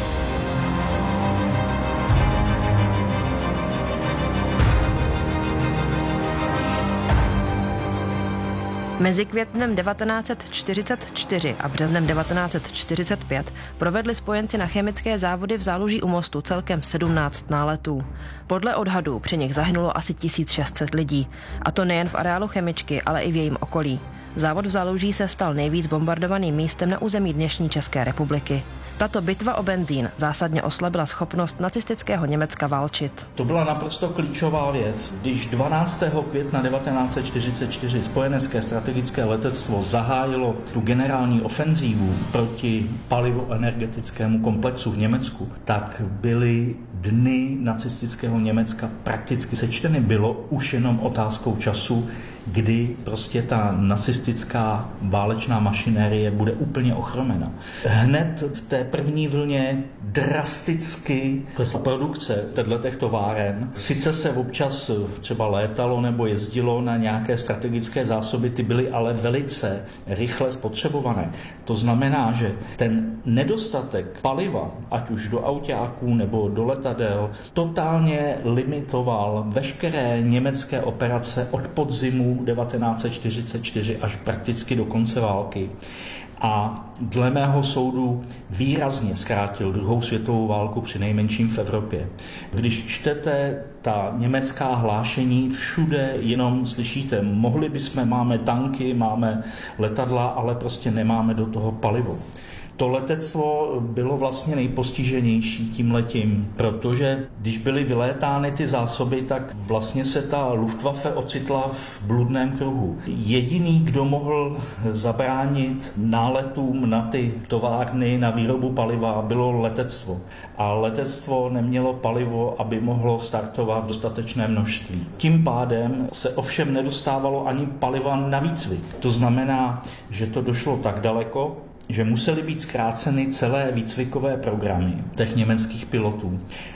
Mezi květnem devatenáct set čtyřicet čtyři a březnem devatenáct set čtyřicet pět provedli spojenci na chemické závody v Záluží u mostu celkem sedmnáct náletů. Podle odhadů při nich zahynulo asi tisíc šest set lidí, a to nejen v areálu chemičky, ale i v jejím okolí. Závod v Záluží se stal nejvíc bombardovaným místem na území dnešní České republiky. Tato bitva o benzín zásadně oslabila schopnost nacistického Německa válčit. To byla naprosto klíčová věc. Když dvanáctého května devatenáct set čtyřicet čtyři spojenecké strategické letectvo zahájilo tu generální ofenzívu proti palivoenergetickému komplexu v Německu, tak byly dny nacistického Německa prakticky sečteny. Bylo už jenom otázkou času, kdy prostě ta nacistická válečná mašinérie bude úplně ochromena. Hned v té první vlně drasticky klesla produkce těchto továren. Sice se občas třeba létalo nebo jezdilo na nějaké strategické zásoby, ty byly ale velice rychle spotřebované. To znamená, že ten nedostatek paliva, ať už do autáků nebo do letadel, totálně limitoval veškeré německé operace od podzimu devatenáct set čtyřicet čtyři až prakticky do konce války. A dle mého soudu výrazně zkrátil druhou světovou válku při nejmenším v Evropě. Když čtete ta německá hlášení, všude jenom slyšíte, mohli bychom, máme tanky, máme letadla, ale prostě nemáme do toho palivo. To letectvo bylo vlastně nejpostiženější tím letím, protože když byly vylétány ty zásoby, tak vlastně se ta Luftwaffe ocitla v bludném kruhu. Jediný, kdo mohl zabránit náletům na ty továrny, na výrobu paliva, bylo letectvo. A letectvo nemělo palivo, aby mohlo startovat v dostatečné množství. Tím pádem se ovšem nedostávalo ani paliva na výcvik. To znamená, že to došlo tak daleko, že musely být zkráceny celé výcvikové programy těch německých pilotů.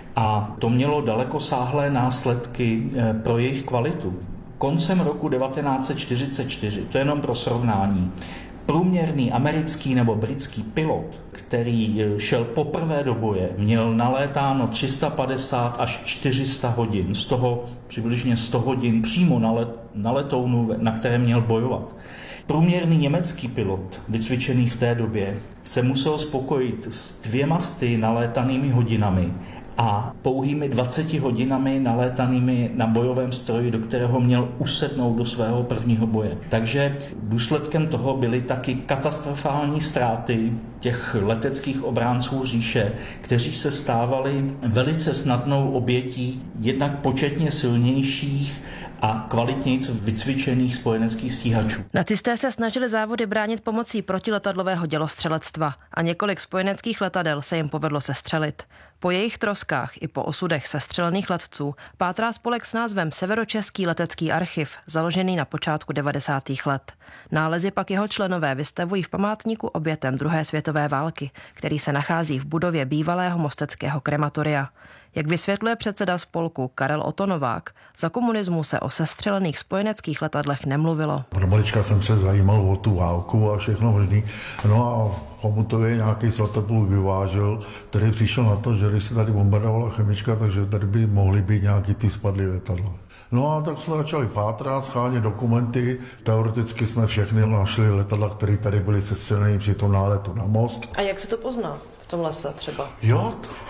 A to mělo dalekosáhlé následky pro jejich kvalitu. Koncem roku devatenáct set čtyřicet čtyři, to je jenom pro srovnání, průměrný americký nebo britský pilot, který šel poprvé do boje, měl nalétáno tři sta padesát až čtyři sta hodin, z toho přibližně sto hodin přímo na, let, na letounu, na kterém měl bojovat. Průměrný německý pilot, vycvičený v té době, se musel spokojit s dvěma sty nalétanými hodinami a pouhými dvaceti hodinami nalétanými na bojovém stroji, do kterého měl usednout do svého prvního boje. Takže důsledkem toho byly taky katastrofální ztráty těch leteckých obránců říše, kteří se stávali velice snadnou obětí jednak početně silnějších a kvalitněji vycvičených spojeneckých stíhačů. Nacisté se snažili závody bránit pomocí protiletadlového dělostřelectva a několik spojeneckých letadel se jim povedlo sestřelit. Po jejich troskách i po osudech sestřelených letců pátrá spolek s názvem Severočeský letecký archiv, založený na počátku devadesátých let. Nálezy pak jeho členové vystavují v památníku obětem druhé světové války, který se nachází v budově bývalého mosteckého krematoria. Jak vysvětluje předseda spolku Karel Otto Novák, za komunismu se o sestřelených spojeneckých letadlech nemluvilo. Od malička jsem se zajímal o tu válku a všechno možný. No a Chomutově nějaký Zlatopůl vyvážel, který přišel na to, že když se tady bombardovala chemička, takže tady by mohly být nějaký ty spadlý letadla. No a tak jsme začali pátrat, schánět dokumenty. Teoreticky jsme všechny našli letadla, které tady byly sestřelené při tom náletu na most. A jak se to pozná v tom lese třeba? Jo.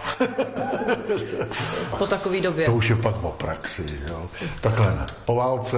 Po takové době. To už je pak o praxi. Jo. Takhle ne. Po válce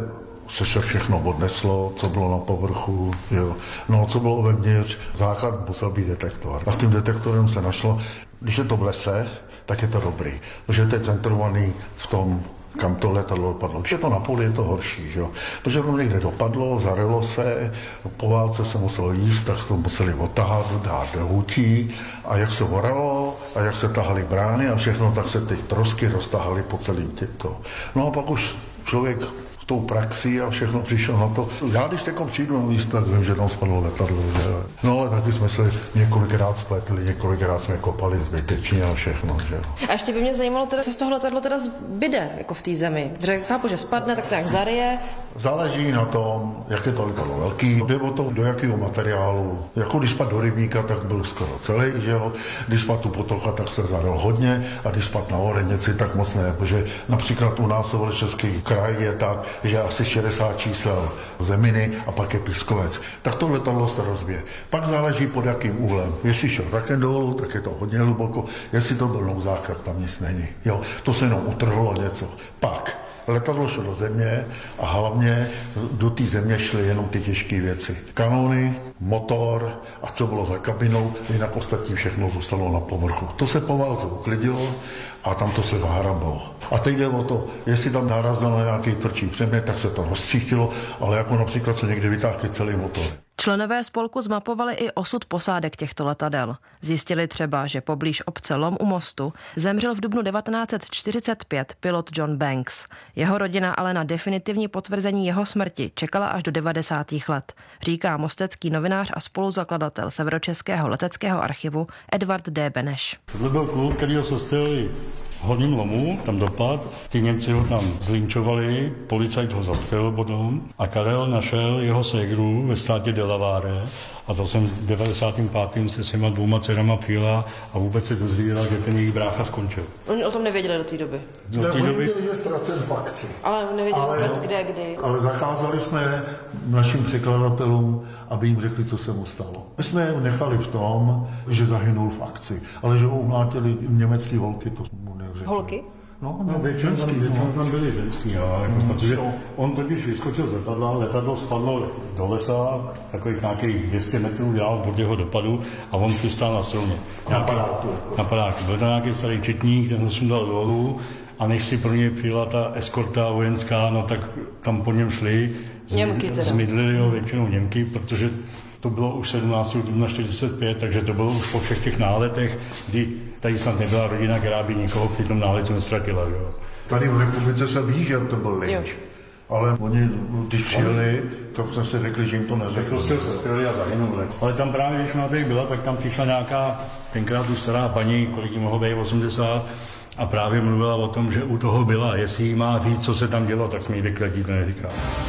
se se všechno odneslo, co bylo na povrchu, jo. No co bylo vevnitř, základ musel být detektor. A s tím detektorem se našlo, když je to v lese, tak je to dobrý, protože to je centrovaný v tom, kam to letadlo dopadlo. Když je to na poli, je to horší, jo. Protože to někde dopadlo, zarilo se, po válce se muselo jíst, tak to museli otahat, dát do hutí a jak se horalo a jak se tahaly brány a všechno, tak se ty trosky roztahaly po celým těto. No a pak už člověk tou praxí a všechno přišel na to. Já když teď přijdu na místo, tak vím, že tam spadlo letadlo. Že? No ale taky jsme se několikrát spletli, několikrát jsme kopali zbytečně a všechno. Že? A ještě by mě zajímalo, teda, co z toho letadlo teda zbyde jako v té zemi. Protože chápu, že spadne, tak se nějak zaryje. Záleží na tom, jak je to letadlo velký, jde o to, do jakého materiálu. Jako když spadl do rybníka, tak byl skoro celý, že jo. Když spadl tu potoka, tak se zaryl hodně a když spadl na Orenici, tak moc ne, protože například u nás v Český kraj je tak, že asi šedesát čísel zeminy a pak je pískovec. Tak to letadlo se rozbije. Pak záleží pod jakým úhlem. Jestli šel také dolů, tak je to hodně hluboko. Jestli to byl nouzák, tak tam nic není. Jo, to se jenom utrhlo něco. Pak letadlo šlo do země a hlavně do té země šly jenom ty těžké věci. Kanony, motor a co bylo za kabinou, jinak ostatní všechno zůstalo na povrchu. To se po válce uklidilo a tam to se zahrabalo. A teď jde o to, jestli tam narazil na nějaký tvrdší předmět, tak se to roztříštilo, ale jako například se někdy vytáhly celý motor. Členové spolku zmapovali i osud posádek těchto letadel. Zjistili třeba, že poblíž obce Lom u mostu zemřel v dubnu devatenáct set čtyřicet pět pilot John Banks. Jeho rodina ale na definitivní potvrzení jeho smrti čekala až do devadesátých let, říká mostecký novinář a spoluzakladatel Severočeského leteckého archivu Edvard D. Beneš. Tohle byl kluk, který ho sestrelili v Horním Lomu, tam dopad, ty Němci ho tam zlinčovali, policajt ho zastřelil potom a Karel našel jeho ségru ve státě Delaware a to jsem v devadesátém pátém se svýma dvouma dcerama přijela a vůbec se dozvěděla, že ten jejich brácha skončil. Oni o tom nevěděli do té doby. Do té doby věděli, že ztracen v akci. Ale nevěděli ale, vůbec kde, kdy. Ale zakázali jsme našim překladatelům, aby jim řekli, co se mu stalo. My jsme je nechali v tom, že zahynul v akci, ale že ho umlátili německý holky, to mu neřekli. Holky? No, no většinou tam, většinou tam byli ženský, jo, jako, mm, protože on totiž vyskočil z letadla, letadlo spadlo do lesa, takových nějakých dvě stě metrů dál od jeho dopadu a on přistál na stromě. Na padáku. Na padáku. Byl tam nějaký starý četník, ten se dal dolů a než si pro něj přijela ta eskorta vojenská, no tak tam po něm šli. Němky teda. Zmydlili ho většinou Němky, protože to bylo už sedmnáctého dubna čtyřicet pět, takže to bylo už po všech těch náletech, kdy tady snad nebyla rodina, která by někoho při tom náletu neztratila. Jo. Tady v republice se ví, že to byl lynč. Ale oni, když přijeli, tak jsme si řekli, že jim to neřekli. Prostě se střelili a zahynuli. Ale tam právě, když ona tady byla, tak tam přišla nějaká, tenkrát tu stará paní, kolik jí mohlo být osmdesát, a právě mluvila o tom, že u toho byla. Jestli jí má říct, co se tam dělo, tak jsme jí řekli, ať jí to neříká.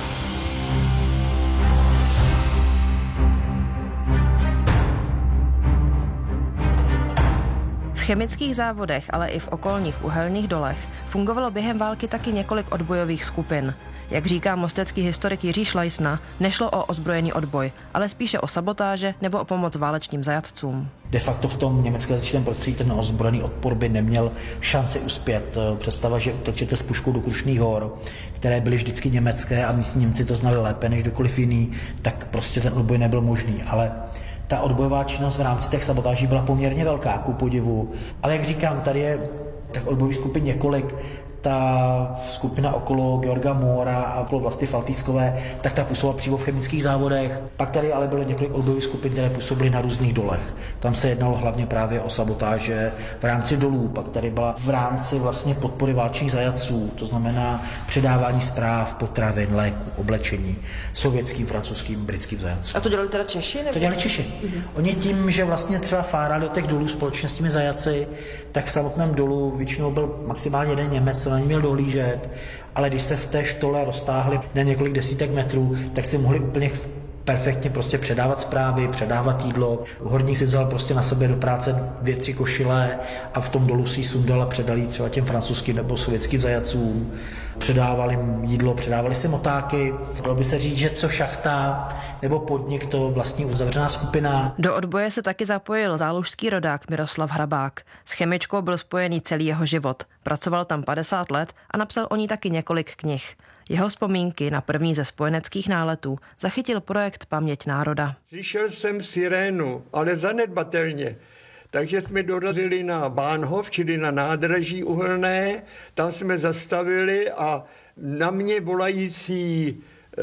V chemických závodech, ale i v okolních uhelných dolech fungovalo během války taky několik odbojových skupin. Jak říká mostecký historik Jiří Šlajsna, nešlo o ozbrojený odboj, ale spíše o sabotáže nebo o pomoc válečným zajatcům. De facto v tom německém jazyčném prostředí ten ozbrojený odpor by neměl šanci uspět. Představa, že utečete s puškou do Krušných hor, které byly vždycky německé a místní Němci to znali lépe než kdokoliv jiný, tak prostě ten odboj nebyl možný. Ale ta odbojová činnost v rámci těch sabotáží byla poměrně velká, ku podivu. Ale jak říkám, tady je tak odbojových skupin několik. ta skupina okolo Georga Moora a okolo Vlasty Faltýskové, tak ta působila přímo v chemických závodech. Pak tady ale bylo několik odbojových skupin, které působily na různých dolech. Tam se jednalo hlavně právě o sabotáže v rámci dolů. Pak tady byla v rámci vlastně podpory válčních zajatců, to znamená předávání zpráv, potravin, léků, oblečení sovětským, francouzským, britským zajatcům. A to dělali teda Češi? Nebo? To dělali Češi. Mm-hmm. Oni tím, že vlastně třeba fárali do těch dolů společně s těmi zajaci, tak v samotném dolu většinou byl maximálně jeden Němec, co na ní měl dohlížet, ale když se v té štole roztáhli na několik desítek metrů, tak si mohli úplně perfektně prostě předávat zprávy, předávat jídlo. Horník si vzal prostě na sebe do práce dvě, tři košile a v tom dolu si ji sundal a předali třeba těm francouzským nebo sovětským zajatcům. Předávali jim jídlo, předávali si motáky. Dalo by se říct, že co šachta nebo podnik, to vlastně uzavřená skupina. Do odboje se taky zapojil zálužský rodák Miroslav Hrabák. S chemičkou byl spojený celý jeho život. Pracoval tam padesát let a napsal o ní taky několik knih. Jeho vzpomínky na první ze spojeneckých náletů zachytil projekt Paměť národa. Slyšel jsem sirénu, ale zanedbatelně. Takže jsme dorazili na Bahnhof, čili na nádraží uhelné, tam jsme zastavili a na mě volající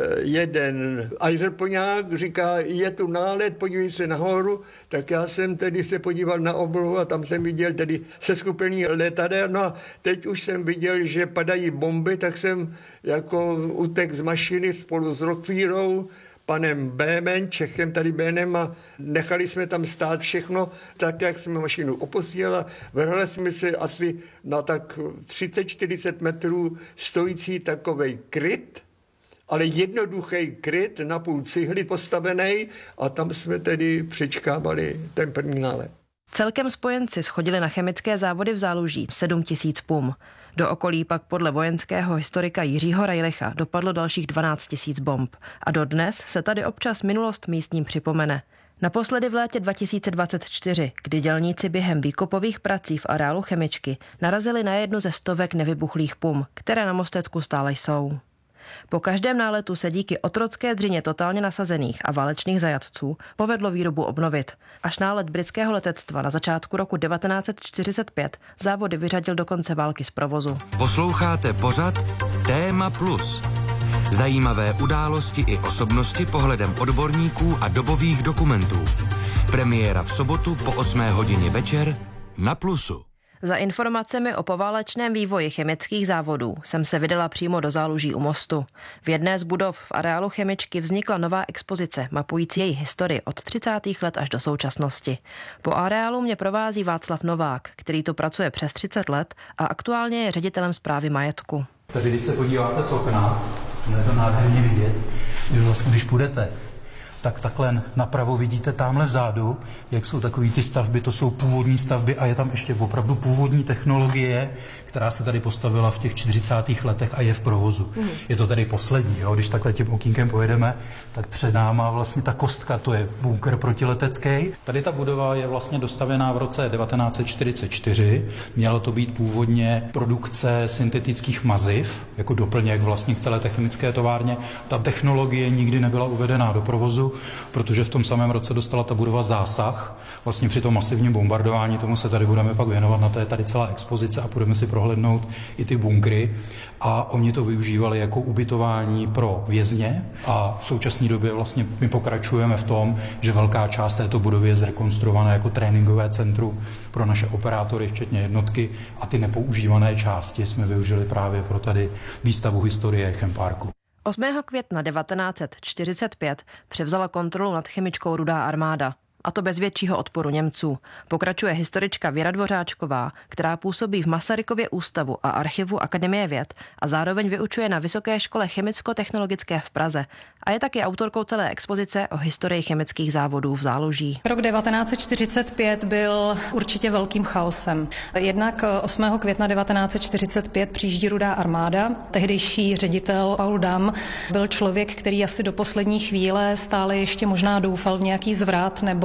jeden ajzerpoňák říká, je tu nálet, podívej se nahoru, tak já jsem tedy se podíval na oblohu a tam jsem viděl tedy seskupení letadel, no a teď už jsem viděl, že padají bomby, tak jsem jako utek z mašiny spolu s Rockvírou, panem Bémen, Čechem tady Bénem a nechali jsme tam stát všechno, tak jak jsme mašinu opustili a vrhli jsme se asi na tak třicet čtyřicet metrů stojící takovej kryt, ale jednoduchý kryt na půl cihly postavený a tam jsme tedy přečkávali ten první nálet. Celkem spojenci schodili na chemické závody v Záluží sedm tisíc pum. Do okolí pak podle vojenského historika Jiřího Rajlicha dopadlo dalších dvanáct tisíc bomb. A dodnes se tady občas minulost místním připomene. Naposledy v létě dva tisíce dvacet čtyři, kdy dělníci během výkopových prací v areálu chemičky narazili na jednu ze stovek nevybuchlých pum, které na Mostecku stále jsou. Po každém náletu se díky otrocké dřině totálně nasazených a válečných zajatců povedlo výrobu obnovit. Až nálet britského letectva na začátku roku devatenáct set čtyřicet pět závody vyřadil do konce války z provozu. Posloucháte pořad Téma Plus. Zajímavé události i osobnosti pohledem odborníků a dobových dokumentů. Premiéra v sobotu po osmé hodině večer na Plusu. Za informacemi o poválečném vývoji chemických závodů jsem se vydala přímo do Záluží u mostu. V jedné z budov v areálu chemičky vznikla nová expozice mapující její historii od třicátých let až do současnosti. Po areálu mě provází Václav Novák, který tu pracuje přes třicet let a aktuálně je ředitelem správy majetku. Tady, když se podíváte z okna, je to nádherně vidět, že vlastně, když půjdete, tak takhle napravo vidíte tamhle vzadu, jak jsou takový ty stavby, to jsou původní stavby a je tam ještě opravdu původní technologie, která se tady postavila v těch čtyřicátých letech a je v provozu. Mm. Je to tady poslední, jo? Když takhle tím okýnkem pojedeme, tak před náma vlastně ta kostka, to je bunkr protiletecký. Tady ta budova je vlastně dostavěná v roce devatenáct set čtyřicet čtyři. Mělo to být původně produkce syntetických maziv, jako doplněk vlastně k celé té chemické továrně. Ta technologie nikdy nebyla uvedená do provozu, protože v tom samém roce dostala ta budova zásah. Vlastně při tom masivním bombardování, tomu se tady budeme pak věnovat, na té tady celá expozice a budeme si prohlédnout i ty bunkry. A oni to využívali jako ubytování pro vězně a v současné době vlastně my pokračujeme v tom, že velká část této budovy je zrekonstruovaná jako tréninkové centrum pro naše operátory, včetně jednotky, a ty nepoužívané části jsme využili právě pro tady výstavu historie Chemparku. osmého května devatenáct set čtyřicet pět převzala kontrolu nad chemičkou Rudá armáda. A to bez většího odporu Němců. Pokračuje historička Věra Dvořáčková, která působí v Masarykově ústavu a archivu Akademie věd a zároveň vyučuje na Vysoké škole chemicko-technologické v Praze a je taky autorkou celé expozice o historii chemických závodů v Záluží. Rok devatenáct set čtyřicet pět byl určitě velkým chaosem. Jednak osmého května devatenáct set čtyřicet pět přijíždí Rudá armáda. Tehdejší ředitel Paul Damm byl člověk, který asi do poslední chvíle stále ještě možná doufal v nějaký zvrat nebo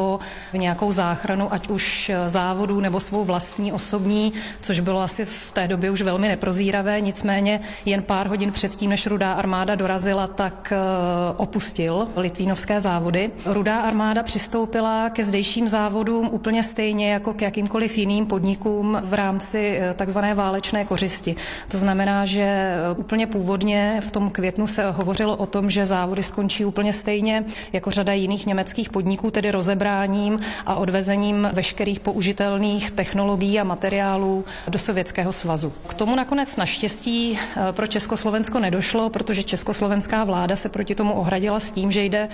nebo v nějakou záchranu, ať už závodů nebo svou vlastní osobní, což bylo asi v té době už velmi neprozíravé, nicméně jen pár hodin předtím, než Rudá armáda dorazila, tak opustil litvínovské závody. Rudá armáda přistoupila ke zdejším závodům úplně stejně jako k jakýmkoliv jiným podnikům v rámci takzvané válečné kořisti. To znamená, že úplně původně v tom květnu se hovořilo o tom, že závody skončí úplně stejně jako řada jiných německých podniků, tedy rozebráním a odvezením veškerých použitelných technologií a materiálů do Sovětského svazu. K tomu nakonec naštěstí pro Československo nedošlo, protože československá vláda se proti tomu ohradila s tím, že jde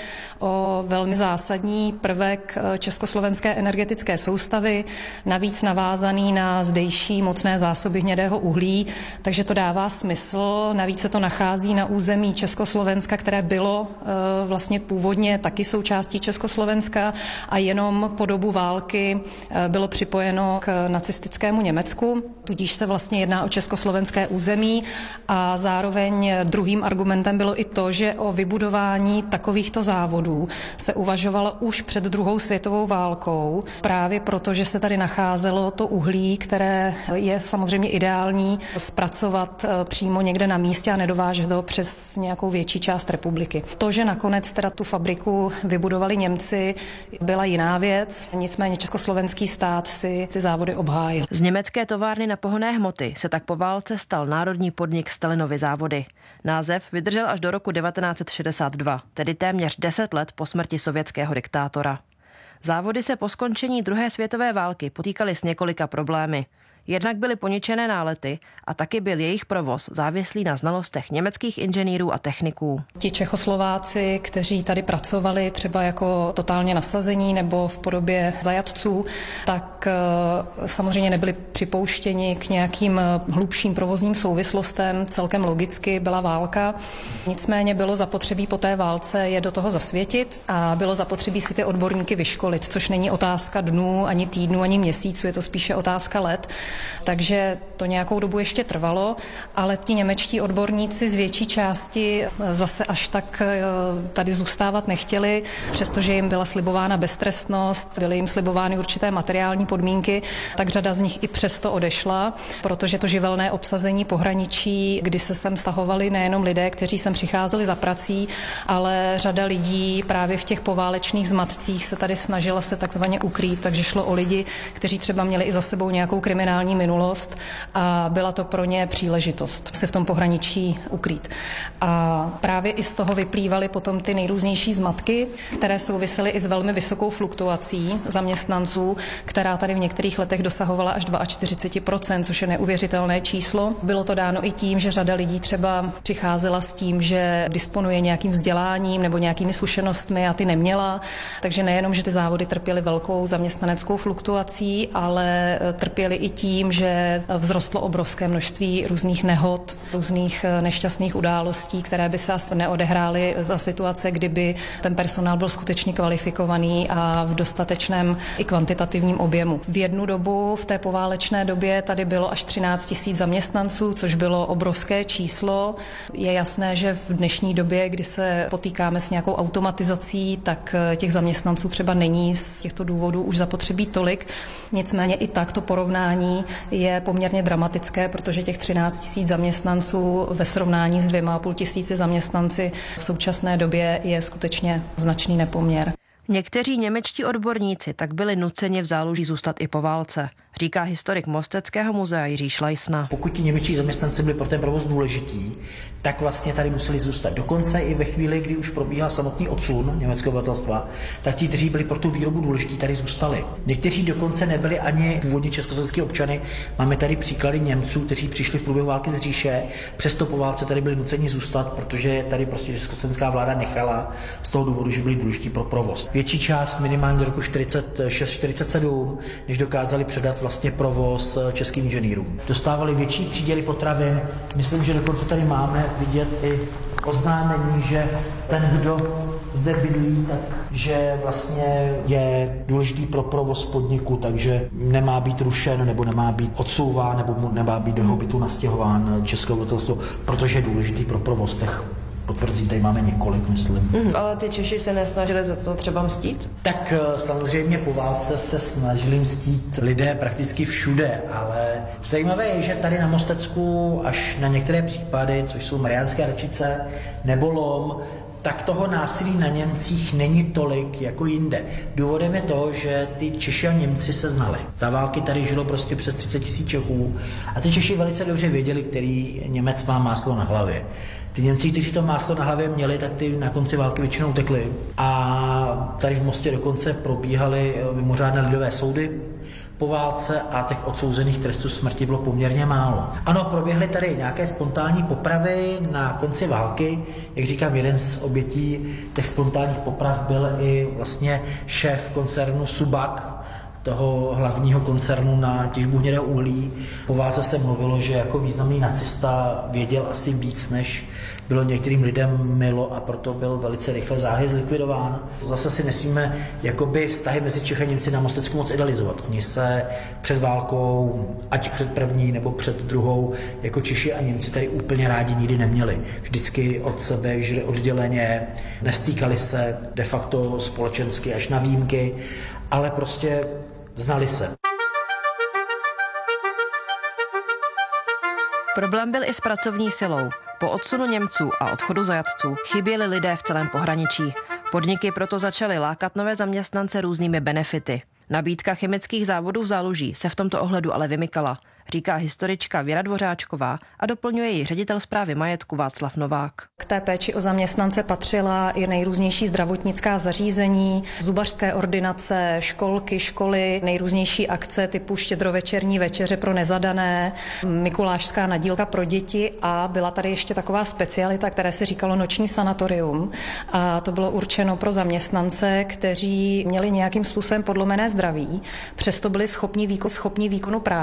o velmi zásadní prvek československé energetické soustavy, navíc navázaný na zdejší mocné zásoby hnědého uhlí, takže to dává smysl. Navíc se to nachází na území Československa, které bylo vlastně původně taky součástí Československa a jenom po dobu války bylo připojeno k nacistickému Německu, tudíž se vlastně jedná o československé území a zároveň druhým argumentem bylo i to, že o vybudování takovýchto závodů se uvažovalo už před druhou světovou válkou, právě proto, že se tady nacházelo to uhlí, které je samozřejmě ideální zpracovat přímo někde na místě a nedovážet ho přes nějakou větší část republiky. To, že nakonec teda tu fabriku vybudovali Němci, byla jiná věc, nicméně československý stát si ty závody obhájil. Z německé továrny na pohonné hmoty se tak po válce stal národní podnik Stalinovy závody. Název vydržel až do roku devatenáct set šedesát dva, tedy téměř deset let po smrti sovětského diktátora. Závody se po skončení druhé světové války potýkaly s několika problémy. Jednak byly poničené nálety a taky byl jejich provoz závislý na znalostech německých inženýrů a techniků. Ti Čechoslováci, kteří tady pracovali třeba jako totálně nasazení nebo v podobě zajatců, tak samozřejmě nebyli připouštěni k nějakým hlubším provozním souvislostem, celkem logicky byla válka. Nicméně bylo zapotřebí po té válce je do toho zasvětit a bylo zapotřebí si ty odborníky vyškolit, což není otázka dnů, ani týdnů, ani měsíců, je to spíše otázka let. Takže to nějakou dobu ještě trvalo, ale ti němečtí odborníci z větší části zase až tak tady zůstávat nechtěli, přestože jim byla slibována beztrestnost, byly jim slibovány určité materiální podmínky, tak řada z nich i přesto odešla, protože to živelné obsazení pohraničí, kdy se sem stahovali nejenom lidé, kteří sem přicházeli za prací, ale řada lidí právě v těch poválečných zmatcích se tady snažila se takzvaně ukrýt, takže šlo o lidi, kteří třeba měli i za sebou nějakou kriminální minulost a byla to pro ně příležitost se v tom pohraničí ukrýt. A právě i z toho vyplývaly potom ty nejrůznější zmatky, které souvisely i s velmi vysokou fluktuací zaměstnanců, která tady v některých letech dosahovala až čtyřicet dva procent, což je neuvěřitelné číslo. Bylo to dáno i tím, že řada lidí třeba přicházela s tím, že disponuje nějakým vzděláním nebo nějakými zkušenostmi a ty neměla, takže nejenom, že ty závody trpěly velkou zaměstnaneckou fluktuací, ale trpěly i tím, že vzrostlo obrovské množství různých nehod, různých nešťastných událostí, které by se asi neodehrály za situace, kdyby ten personál byl skutečně kvalifikovaný a v dostatečném i kvantitativním objemu. V jednu dobu, v té poválečné době, tady bylo až třináct tisíc zaměstnanců, což bylo obrovské číslo. Je jasné, že v dnešní době, kdy se potýkáme s nějakou automatizací, tak těch zaměstnanců třeba není z těchto důvodů už zapotřebí tolik. Nicméně i tak to porovnání je poměrně dramatické, protože těch třináct tisíc zaměstnanců ve srovnání s dvěma a půl tisíci zaměstnanci v současné době je skutečně značný nepoměr. Někteří němečtí odborníci tak byli nuceni v záluží zůstat i po válce, říká historik Mosteckého muzea Jiří Šlajsna. Pokud ti němečtí zaměstnanci byli pro ten provoz důležití, tak vlastně tady museli zůstat. Dokonce i ve chvíli, kdy už probíhal samotný odsun německého obyvatelstva, tak ti, kteří byli pro tu výrobu důležití, tady zůstali. Někteří dokonce nebyli ani původně československý občany. Máme tady příklady Němců, kteří přišli v průběhu války z říše, přesto po válce tady byli nuceni zůstat, protože tady prostě československá vláda nechala z toho důvodu, že byli důležití pro provoz. Větší část minimálně do roku čtyřicet šest čtyřicet sedm, než dokázali předat vlastně provoz českým inženýrům. Dostávali větší příděly potravin. Myslím, že dokonce tady máme vidět i oznámení, že ten, kdo zde bydlí, takže vlastně je důležitý pro provoz podniku, takže nemá být rušen, nebo nemá být odsouván, nebo nemá být do jeho bytu nastěhován české obyvatelstvo, protože je důležitý pro provoz těch potvrzí, tady máme několik, myslím. Mm, ale ty Češi se nesnažili za to třeba mstít? Tak samozřejmě po válce se snažili mstít lidé prakticky všude, ale zajímavé je, že tady na Mostecku až na některé případy, což jsou Mariánské Radčice nebo Lom, tak toho násilí na Němcích není tolik jako jinde. Důvodem je to, že ty Češi a Němci se znali. Za války tady žilo prostě přes třicet tisíc Čechů a ty Češi velice dobře věděli, který Němec má máslo na hlavě. Ty Němci, kteří to máslo na hlavě měli, tak ty na konci války většinou utekli. A tady v Mostě dokonce probíhaly mimořádné lidové soudy po válce a těch odsouzených trestů smrti bylo poměrně málo. Ano, proběhly tady nějaké spontánní popravy na konci války. Jak říkám, jeden z obětí těch spontánních poprav byl i vlastně šéf koncernu Subak, toho hlavního koncernu na těžbu hnědého uhlí. Po válce se mluvilo, že jako významný nacista věděl asi víc, než bylo některým lidem milo a proto byl velice rychle záhy zlikvidován. Zase si nesmíme jakoby vztahy mezi Čechy a Němci na Mostecku moc idealizovat. Oni se před válkou, ať před první nebo před druhou, jako Češi a Němci tady úplně rádi nikdy neměli. Vždycky od sebe žili odděleně, nestýkali se de facto společensky až na výjimky, ale prostě znali se. Problém byl i s pracovní silou. Po odsunu Němců a odchodu zajatců chyběli lidé v celém pohraničí. Podniky proto začaly lákat nové zaměstnance různými benefity. Nabídka chemických závodů v Záluží se v tomto ohledu ale vymykala, říká historička Věra Dvořáčková a doplňuje ji ředitel správy majetku Václav Novák. K té péči o zaměstnance patřila i nejrůznější zdravotnická zařízení, zubařské ordinace, školky, školy, nejrůznější akce typu štědrovečerní večeře pro nezadané, mikulášská nadílka pro děti a byla tady ještě taková specialita, které se říkalo noční sanatorium. A to bylo určeno pro zaměstnance, kteří měli nějakým způsobem podlomené zdraví, přesto byli schopni, výkon, schopni výkonu práce.